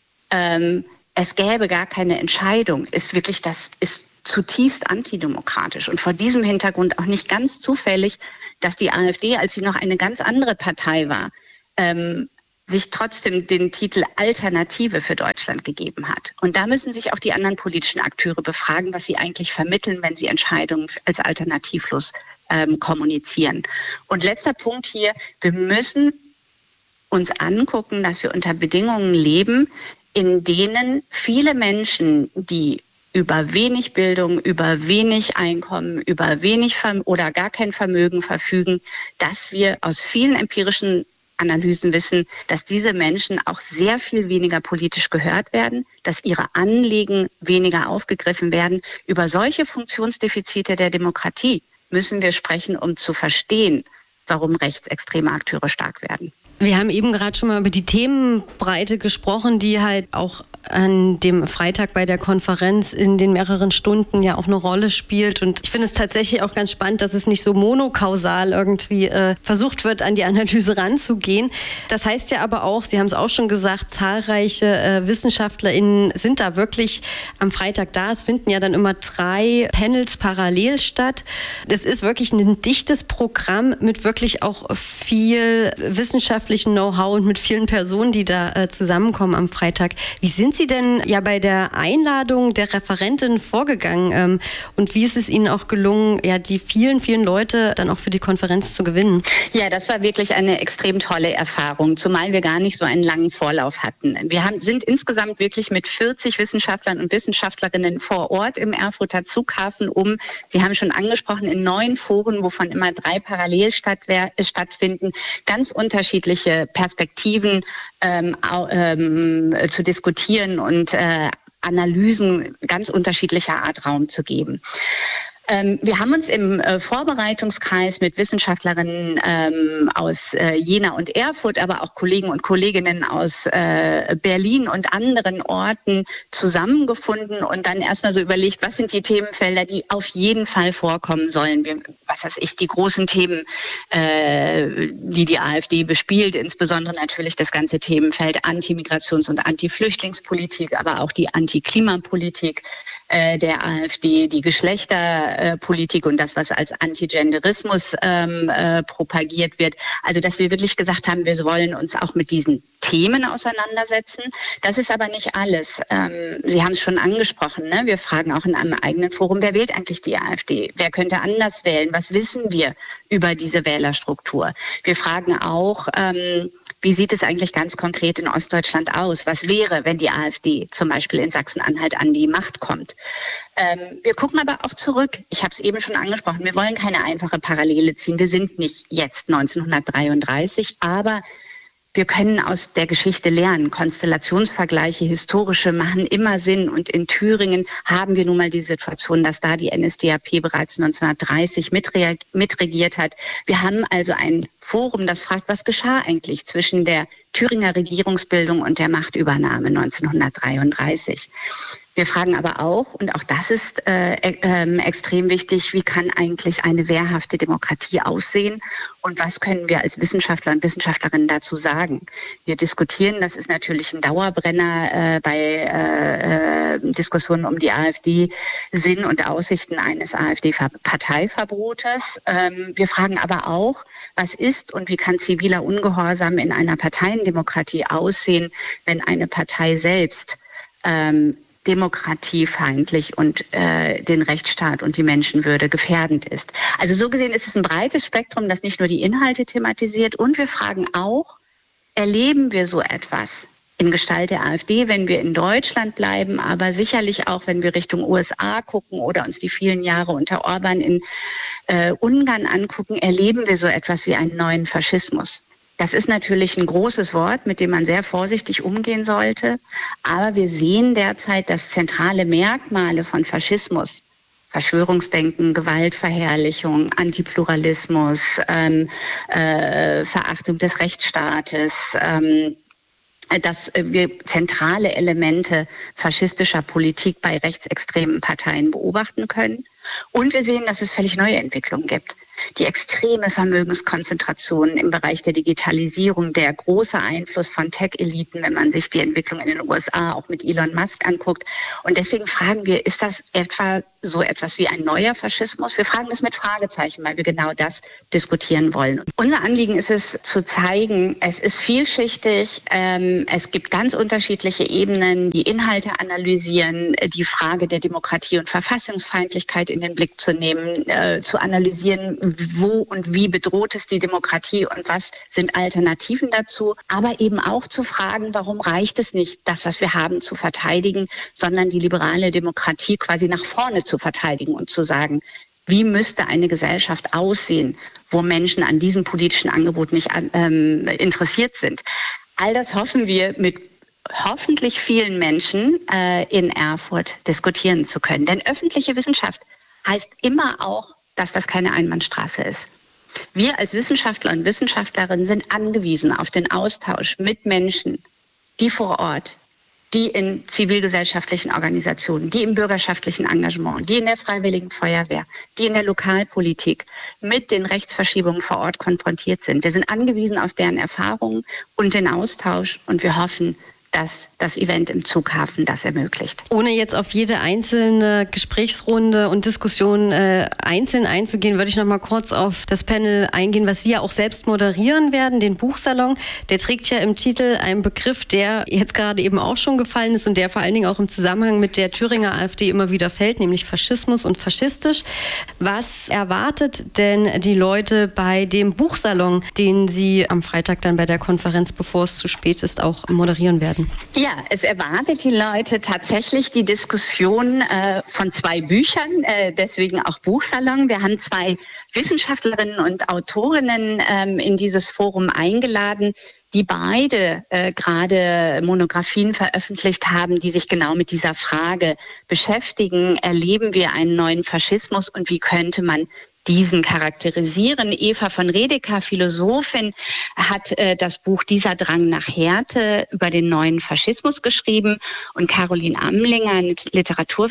es gäbe gar keine Entscheidung, ist zutiefst antidemokratisch. Und vor diesem Hintergrund auch nicht ganz zufällig, dass die AfD, als sie noch eine ganz andere Partei war, sich trotzdem den Titel Alternative für Deutschland gegeben hat. Und da müssen sich auch die anderen politischen Akteure befragen, was sie eigentlich vermitteln, wenn sie Entscheidungen als alternativlos kommunizieren. Und letzter Punkt hier, wir müssen uns angucken, dass wir unter Bedingungen leben, in denen viele Menschen, die über wenig Bildung, über wenig Einkommen, über wenig oder gar kein Vermögen verfügen, dass wir aus vielen empirischen Analysen wissen, dass diese Menschen auch sehr viel weniger politisch gehört werden, dass ihre Anliegen weniger aufgegriffen werden. Über solche Funktionsdefizite der Demokratie müssen wir sprechen, um zu verstehen, warum rechtsextreme Akteure stark werden. Wir haben eben gerade schon mal über die Themenbreite gesprochen, die halt auch an dem Freitag bei der Konferenz in den mehreren Stunden ja auch eine Rolle spielt. Und ich finde es tatsächlich auch ganz spannend, dass es nicht so monokausal irgendwie versucht wird, an die Analyse ranzugehen. Das heißt ja aber auch, Sie haben es auch schon gesagt, zahlreiche WissenschaftlerInnen sind da wirklich am Freitag da. Es finden ja dann immer 3 Panels parallel statt. Das ist wirklich ein dichtes Programm mit wirklich auch viel wissenschaftlichen Know-how und mit vielen Personen, die da zusammenkommen am Freitag. Wie sind Sie denn ja bei der Einladung der Referentin vorgegangen und wie ist es Ihnen auch gelungen, ja die vielen, vielen Leute dann auch für die Konferenz zu gewinnen? Ja, das war wirklich eine extrem tolle Erfahrung, zumal wir gar nicht so einen langen Vorlauf hatten. Wir sind insgesamt wirklich mit 40 Wissenschaftlern und Wissenschaftlerinnen vor Ort im Erfurter Zughafen Sie haben schon angesprochen, in 9 Foren, wovon immer 3 parallel stattfinden, ganz unterschiedliche Perspektiven zu diskutieren und Analysen ganz unterschiedlicher Art Raum zu geben. Wir haben uns im Vorbereitungskreis mit Wissenschaftlerinnen aus Jena und Erfurt, aber auch Kollegen und Kolleginnen aus Berlin und anderen Orten zusammengefunden und dann erstmal so überlegt, was sind die Themenfelder, die auf jeden Fall vorkommen sollen. Die großen Themen, die AfD bespielt, insbesondere natürlich das ganze Themenfeld Antimigrations- und Antiflüchtlingspolitik, aber auch die Antiklimapolitik der AfD, die Geschlechterpolitik und das, was als Antigenderismus propagiert wird. Also, dass wir wirklich gesagt haben, wir wollen uns auch mit diesen Themen auseinandersetzen. Das ist aber nicht alles. Sie haben es schon angesprochen, ne? Wir fragen auch in einem eigenen Forum, wer wählt eigentlich die AfD? Wer könnte anders wählen? Was wissen wir über diese Wählerstruktur? Wir fragen auch, wie sieht es eigentlich ganz konkret in Ostdeutschland aus? Was wäre, wenn die AfD zum Beispiel in Sachsen-Anhalt an die Macht kommt? Wir gucken aber auch zurück. Ich habe es eben schon angesprochen. Wir wollen keine einfache Parallele ziehen. Wir sind nicht jetzt 1933, aber wir können aus der Geschichte lernen. Konstellationsvergleiche, historische, machen immer Sinn. Und in Thüringen haben wir nun mal die Situation, dass da die NSDAP bereits 1930 mitregiert hat. Wir haben also ein Forum, das fragt, was geschah eigentlich zwischen der Thüringer Regierungsbildung und der Machtübernahme 1933. Wir fragen aber auch, und auch das ist extrem wichtig, wie kann eigentlich eine wehrhafte Demokratie aussehen und was können wir als Wissenschaftler und Wissenschaftlerinnen dazu sagen? Wir diskutieren, das ist natürlich ein Dauerbrenner bei Diskussionen um die AfD, Sinn und Aussichten eines AfD-Parteiverbotes. Wir fragen aber auch, was ist ist und wie kann ziviler Ungehorsam in einer Parteiendemokratie aussehen, wenn eine Partei selbst demokratiefeindlich und den Rechtsstaat und die Menschenwürde gefährdend ist. Also so gesehen ist es ein breites Spektrum, das nicht nur die Inhalte thematisiert, und wir fragen auch, erleben wir so etwas in Gestalt der AfD, wenn wir in Deutschland bleiben, aber sicherlich auch, wenn wir Richtung USA gucken oder uns die vielen Jahre unter Orban in Ungarn angucken, erleben wir so etwas wie einen neuen Faschismus. Das ist natürlich ein großes Wort, mit dem man sehr vorsichtig umgehen sollte. Aber wir sehen derzeit, dass zentrale Merkmale von Faschismus, Verschwörungsdenken, Gewaltverherrlichung, Antipluralismus, Verachtung des Rechtsstaates, dass wir zentrale Elemente faschistischer Politik bei rechtsextremen Parteien beobachten können. Und wir sehen, dass es völlig neue Entwicklungen gibt. Die extreme Vermögenskonzentration im Bereich der Digitalisierung, der große Einfluss von Tech-Eliten, wenn man sich die Entwicklung in den USA auch mit Elon Musk anguckt. Und deswegen fragen wir, ist das etwa so etwas wie ein neuer Faschismus? Wir fragen das mit Fragezeichen, weil wir genau das diskutieren wollen. Und unser Anliegen ist es, zu zeigen, es ist vielschichtig, es gibt ganz unterschiedliche Ebenen, die Inhalte analysieren, die Frage der Demokratie und Verfassungsfeindlichkeit in den Blick zu nehmen, zu analysieren, wo und wie bedroht ist die Demokratie und was sind Alternativen dazu, aber eben auch zu fragen, warum reicht es nicht, das, was wir haben, zu verteidigen, sondern die liberale Demokratie quasi nach vorne zu verteidigen und zu sagen, wie müsste eine Gesellschaft aussehen, wo Menschen an diesem politischen Angebot nicht interessiert sind. All das hoffen wir mit hoffentlich vielen Menschen in Erfurt diskutieren zu können. Denn öffentliche Wissenschaft heißt immer auch, dass das keine Einbahnstraße ist. Wir als Wissenschaftler und Wissenschaftlerinnen sind angewiesen auf den Austausch mit Menschen, die vor Ort, die in zivilgesellschaftlichen Organisationen, die im bürgerschaftlichen Engagement, die in der Freiwilligen Feuerwehr, die in der Lokalpolitik mit den Rechtsverschiebungen vor Ort konfrontiert sind. Wir sind angewiesen auf deren Erfahrungen und den Austausch, und wir hoffen, dass das Event im Zughafen das ermöglicht. Ohne jetzt auf jede einzelne Gesprächsrunde und Diskussion einzeln einzugehen, würde ich noch mal kurz auf das Panel eingehen, was Sie ja auch selbst moderieren werden, den Buchsalon. Der trägt ja im Titel einen Begriff, der jetzt gerade eben auch schon gefallen ist und der vor allen Dingen auch im Zusammenhang mit der Thüringer AfD immer wieder fällt, nämlich Faschismus und faschistisch. Was erwartet denn die Leute bei dem Buchsalon, den Sie am Freitag dann bei der Konferenz, bevor es zu spät ist, auch moderieren werden? Ja, es erwartet die Leute tatsächlich die Diskussion von 2 Büchern, deswegen auch Buchsalon. Wir haben 2 Wissenschaftlerinnen und Autorinnen in dieses Forum eingeladen, die beide gerade Monographien veröffentlicht haben, die sich genau mit dieser Frage beschäftigen. Erleben wir einen neuen Faschismus und wie könnte man diesen charakterisieren? Eva von Redeker, Philosophin, hat das Buch Dieser Drang nach Härte über den neuen Faschismus geschrieben, und Caroline Amlinger, Literatur-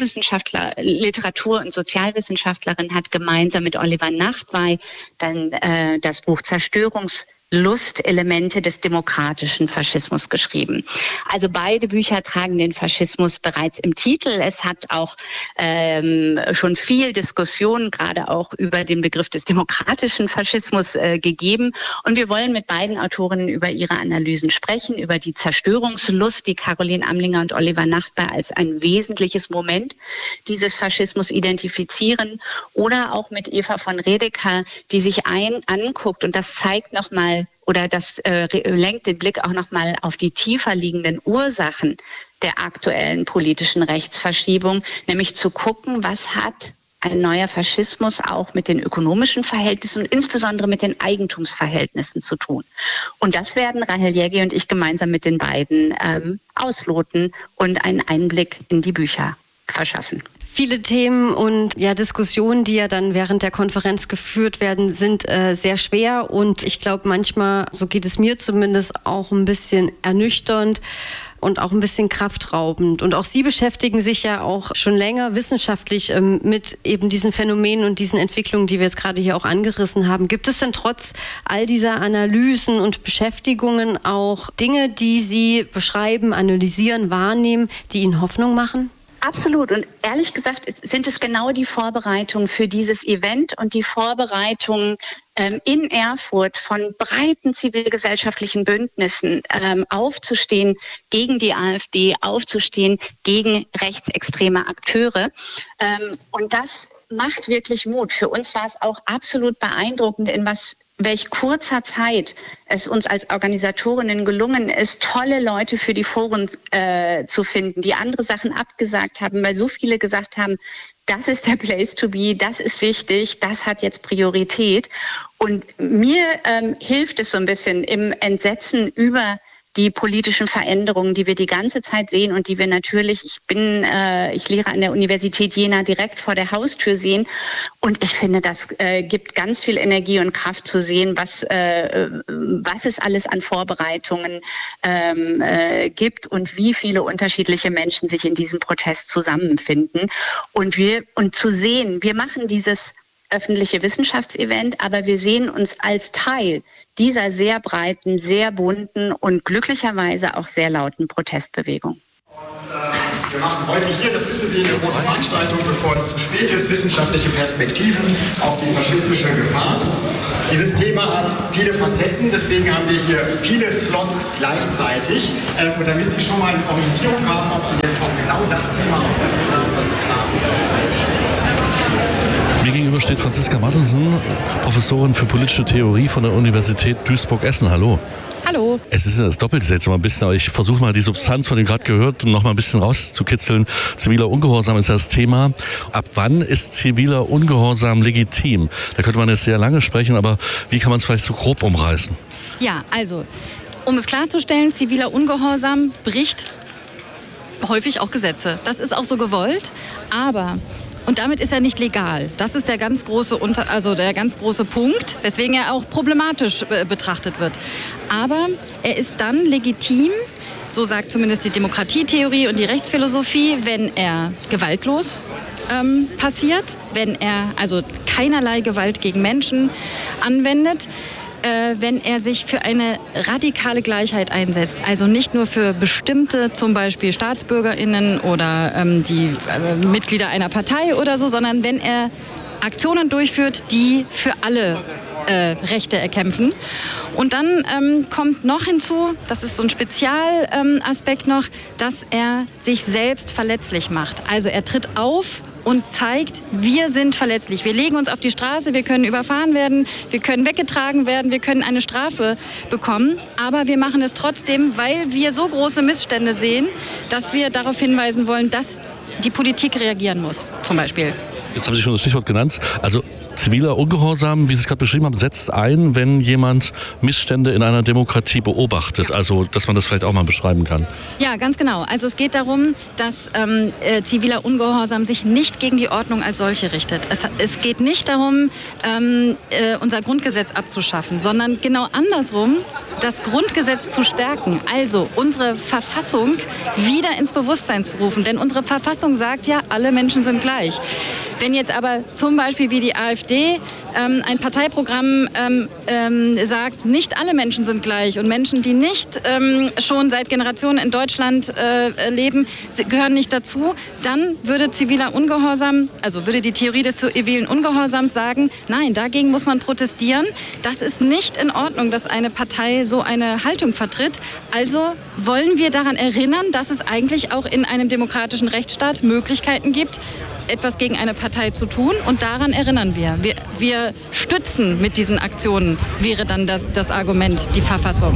und Sozialwissenschaftlerin, hat gemeinsam mit Oliver Nachtwey dann das Buch Zerstörungslustelemente des demokratischen Faschismus geschrieben. Also beide Bücher tragen den Faschismus bereits im Titel. Es hat auch schon viel Diskussion, gerade auch über den Begriff des demokratischen Faschismus gegeben. Und wir wollen mit beiden Autorinnen über ihre Analysen sprechen, über die Zerstörungslust, die Caroline Amlinger und Oliver Nachtwey als ein wesentliches Moment dieses Faschismus identifizieren, oder auch mit Eva von Redeker, die sich anguckt, und das zeigt nochmal, oder das lenkt den Blick auch nochmal auf die tiefer liegenden Ursachen der aktuellen politischen Rechtsverschiebung, nämlich zu gucken, was hat ein neuer Faschismus auch mit den ökonomischen Verhältnissen und insbesondere mit den Eigentumsverhältnissen zu tun. Und das werden Rahel Jägi und ich gemeinsam mit den beiden ausloten und einen Einblick in die Bücher verschaffen. Viele Themen und Diskussionen, die ja dann während der Konferenz geführt werden, sind sehr schwer, und ich glaube manchmal, so geht es mir zumindest, auch ein bisschen ernüchternd und auch ein bisschen kraftraubend. Und auch Sie beschäftigen sich ja auch schon länger wissenschaftlich mit eben diesen Phänomenen und diesen Entwicklungen, die wir jetzt gerade hier auch angerissen haben. Gibt es denn trotz all dieser Analysen und Beschäftigungen auch Dinge, die Sie beschreiben, analysieren, wahrnehmen, die Ihnen Hoffnung machen? Absolut. Und ehrlich gesagt sind es genau die Vorbereitungen für dieses Event und die Vorbereitungen in Erfurt von breiten zivilgesellschaftlichen Bündnissen aufzustehen gegen die AfD, aufzustehen gegen rechtsextreme Akteure. Und das macht wirklich Mut. Für uns war es auch absolut beeindruckend, in welch kurzer Zeit es uns als Organisatorinnen gelungen ist, tolle Leute für die Foren zu finden, die andere Sachen abgesagt haben, weil so viele gesagt haben, das ist der Place to be, das ist wichtig, das hat jetzt Priorität. Und mir hilft es so ein bisschen im Entsetzen über die politischen Veränderungen, die wir die ganze Zeit sehen und die wir natürlich, ich lehre an der Universität Jena, direkt vor der Haustür sehen. Und ich finde, das gibt ganz viel Energie und Kraft zu sehen, was es alles an Vorbereitungen gibt und wie viele unterschiedliche Menschen sich in diesem Protest zusammenfinden. Und zu sehen, wir machen dieses öffentliche Wissenschaftsevent, aber wir sehen uns als Teil dieser sehr breiten, sehr bunten und glücklicherweise auch sehr lauten Protestbewegung. Wir machen heute hier, das wissen Sie, eine große Veranstaltung, bevor es zu spät ist, wissenschaftliche Perspektiven auf die faschistische Gefahr. Dieses Thema hat viele Facetten, deswegen haben wir hier viele Slots gleichzeitig. Und damit Sie schon mal eine Orientierung haben, ob Sie jetzt auch genau das Thema ausgeführt haben, was Sie haben. Mir gegenüber steht Franziska Martensen, Professorin für politische Theorie von der Universität Duisburg-Essen. Hallo. Hallo. Es ist das Doppelte jetzt noch mal ein bisschen, aber ich versuche mal die Substanz von dem gerade gehört noch mal ein bisschen rauszukitzeln. Ziviler Ungehorsam ist das Thema. Ab wann ist ziviler Ungehorsam legitim? Da könnte man jetzt sehr lange sprechen, aber wie kann man es vielleicht so grob umreißen? Ja, also, um es klarzustellen, ziviler Ungehorsam bricht häufig auch Gesetze. Das ist auch so gewollt, aber und damit ist er nicht legal. Das ist der ganz große Punkt, weswegen er auch problematisch betrachtet wird. Aber er ist dann legitim, so sagt zumindest die Demokratietheorie und die Rechtsphilosophie, wenn er gewaltlos passiert, wenn er also keinerlei Gewalt gegen Menschen anwendet, wenn er sich für eine radikale Gleichheit einsetzt. Also nicht nur für bestimmte, zum Beispiel StaatsbürgerInnen oder die Mitglieder einer Partei oder so, sondern wenn er Aktionen durchführt, die für alle Rechte erkämpfen. Und dann kommt noch hinzu, das ist so ein Spezialaspekt noch, dass er sich selbst verletzlich macht. Also er tritt auf und zeigt, wir sind verletzlich. Wir legen uns auf die Straße, wir können überfahren werden, wir können weggetragen werden, wir können eine Strafe bekommen. Aber wir machen es trotzdem, weil wir so große Missstände sehen, dass wir darauf hinweisen wollen, dass die Politik reagieren muss, zum Beispiel. Jetzt haben Sie schon das Stichwort genannt. Also ziviler Ungehorsam, wie Sie es gerade beschrieben haben, setzt ein, wenn jemand Missstände in einer Demokratie beobachtet. Ja. Also, dass man das vielleicht auch mal beschreiben kann. Ja, ganz genau. Also es geht darum, dass ziviler Ungehorsam sich nicht gegen die Ordnung als solche richtet. Es geht nicht darum, unser Grundgesetz abzuschaffen, sondern genau andersrum, das Grundgesetz zu stärken. Also unsere Verfassung wieder ins Bewusstsein zu rufen. Denn unsere Verfassung sagt ja, alle Menschen sind gleich. Wenn jetzt aber zum Beispiel wie die AfD ein Parteiprogramm sagt, nicht alle Menschen sind gleich und Menschen, die nicht schon seit Generationen in Deutschland leben, gehören nicht dazu, dann würde ziviler Ungehorsam, also würde die Theorie des zivilen Ungehorsams sagen, nein, dagegen muss man protestieren. Das ist nicht in Ordnung, dass eine Partei so eine Haltung vertritt. Also wollen wir daran erinnern, dass es eigentlich auch in einem demokratischen Rechtsstaat Möglichkeiten gibt, etwas gegen eine Partei zu tun, und daran erinnern wir. Wir stützen mit diesen Aktionen, wäre dann das Argument, die Verfassung.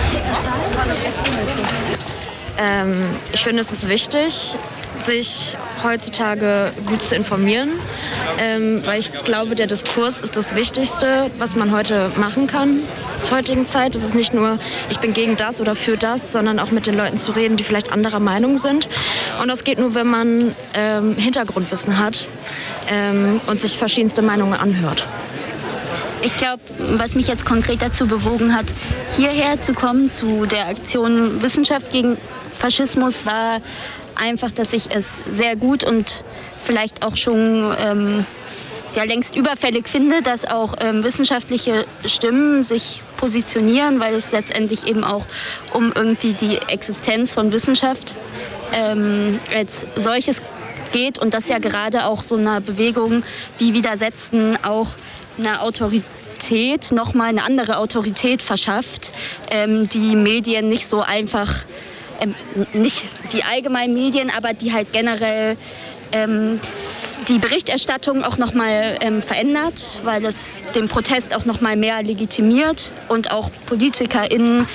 Ich finde, es ist wichtig, sich heutzutage gut zu informieren, weil ich glaube, der Diskurs ist das Wichtigste, was man heute machen kann. Zur heutigen Zeit ist es nicht nur, ich bin gegen das oder für das, sondern auch mit den Leuten zu reden, die vielleicht anderer Meinung sind. Und das geht nur, wenn man Hintergrundwissen hat und sich verschiedenste Meinungen anhört. Ich glaube, was mich jetzt konkret dazu bewogen hat, hierher zu kommen, zu der Aktion Wissenschaft gegen Faschismus, war einfach, dass ich es sehr gut und vielleicht auch schon längst überfällig finde, dass auch wissenschaftliche Stimmen sich positionieren, weil es letztendlich eben auch um irgendwie die Existenz von Wissenschaft als solches geht, und das ja gerade auch so einer Bewegung wie Widersetzen auch einer Autorität, nochmal eine andere Autorität verschafft, die Medien nicht so einfach, nicht die allgemeinen Medien, aber die halt generell die Berichterstattung auch nochmal verändert, weil es den Protest auch nochmal mehr legitimiert und auch PolitikerInnen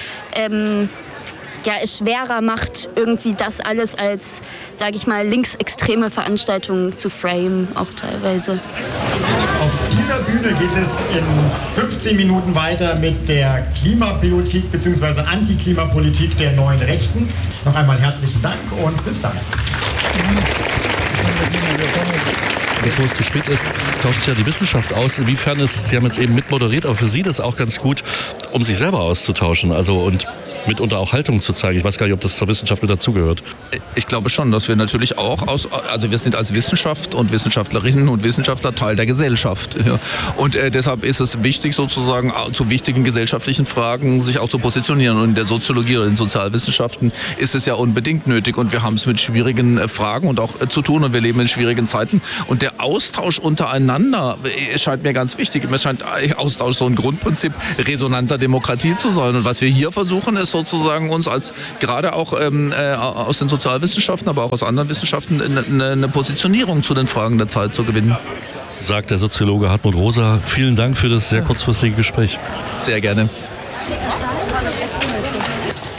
es schwerer macht, irgendwie das alles als, sage ich mal, linksextreme Veranstaltungen zu framen, auch teilweise. Auf dieser Bühne geht es in 15 Minuten weiter mit der Klimapolitik bzw. Antiklimapolitik der neuen Rechten. Noch einmal herzlichen Dank und bis dann. Bevor es zu spät ist, tauscht sich ja die Wissenschaft aus. Inwiefern ist, Sie haben jetzt eben mitmoderiert, aber für Sie das auch ganz gut, um sich selber auszutauschen, also und mitunter auch Haltung zu zeigen. Ich weiß gar nicht, ob das zur Wissenschaft mit dazugehört. Ich glaube schon, dass wir natürlich auch also wir sind als Wissenschaft und Wissenschaftlerinnen und Wissenschaftler Teil der Gesellschaft. Ja. Und deshalb ist es wichtig, sozusagen zu wichtigen gesellschaftlichen Fragen sich auch zu positionieren. Und in der Soziologie oder in Sozialwissenschaften ist es ja unbedingt nötig. Und wir haben es mit schwierigen Fragen und auch zu tun. Und wir leben in schwierigen Zeiten. Und der Austausch untereinander scheint mir ganz wichtig. Mir scheint Austausch so ein Grundprinzip resonanter Demokratie zu sein. Und was wir hier versuchen, ist sozusagen uns als gerade auch aus den Sozialwissenschaften, aber auch aus anderen Wissenschaften eine Positionierung zu den Fragen der Zeit zu gewinnen. Sagt der Soziologe Hartmut Rosa. Vielen Dank für das sehr kurzfristige Gespräch. Sehr gerne.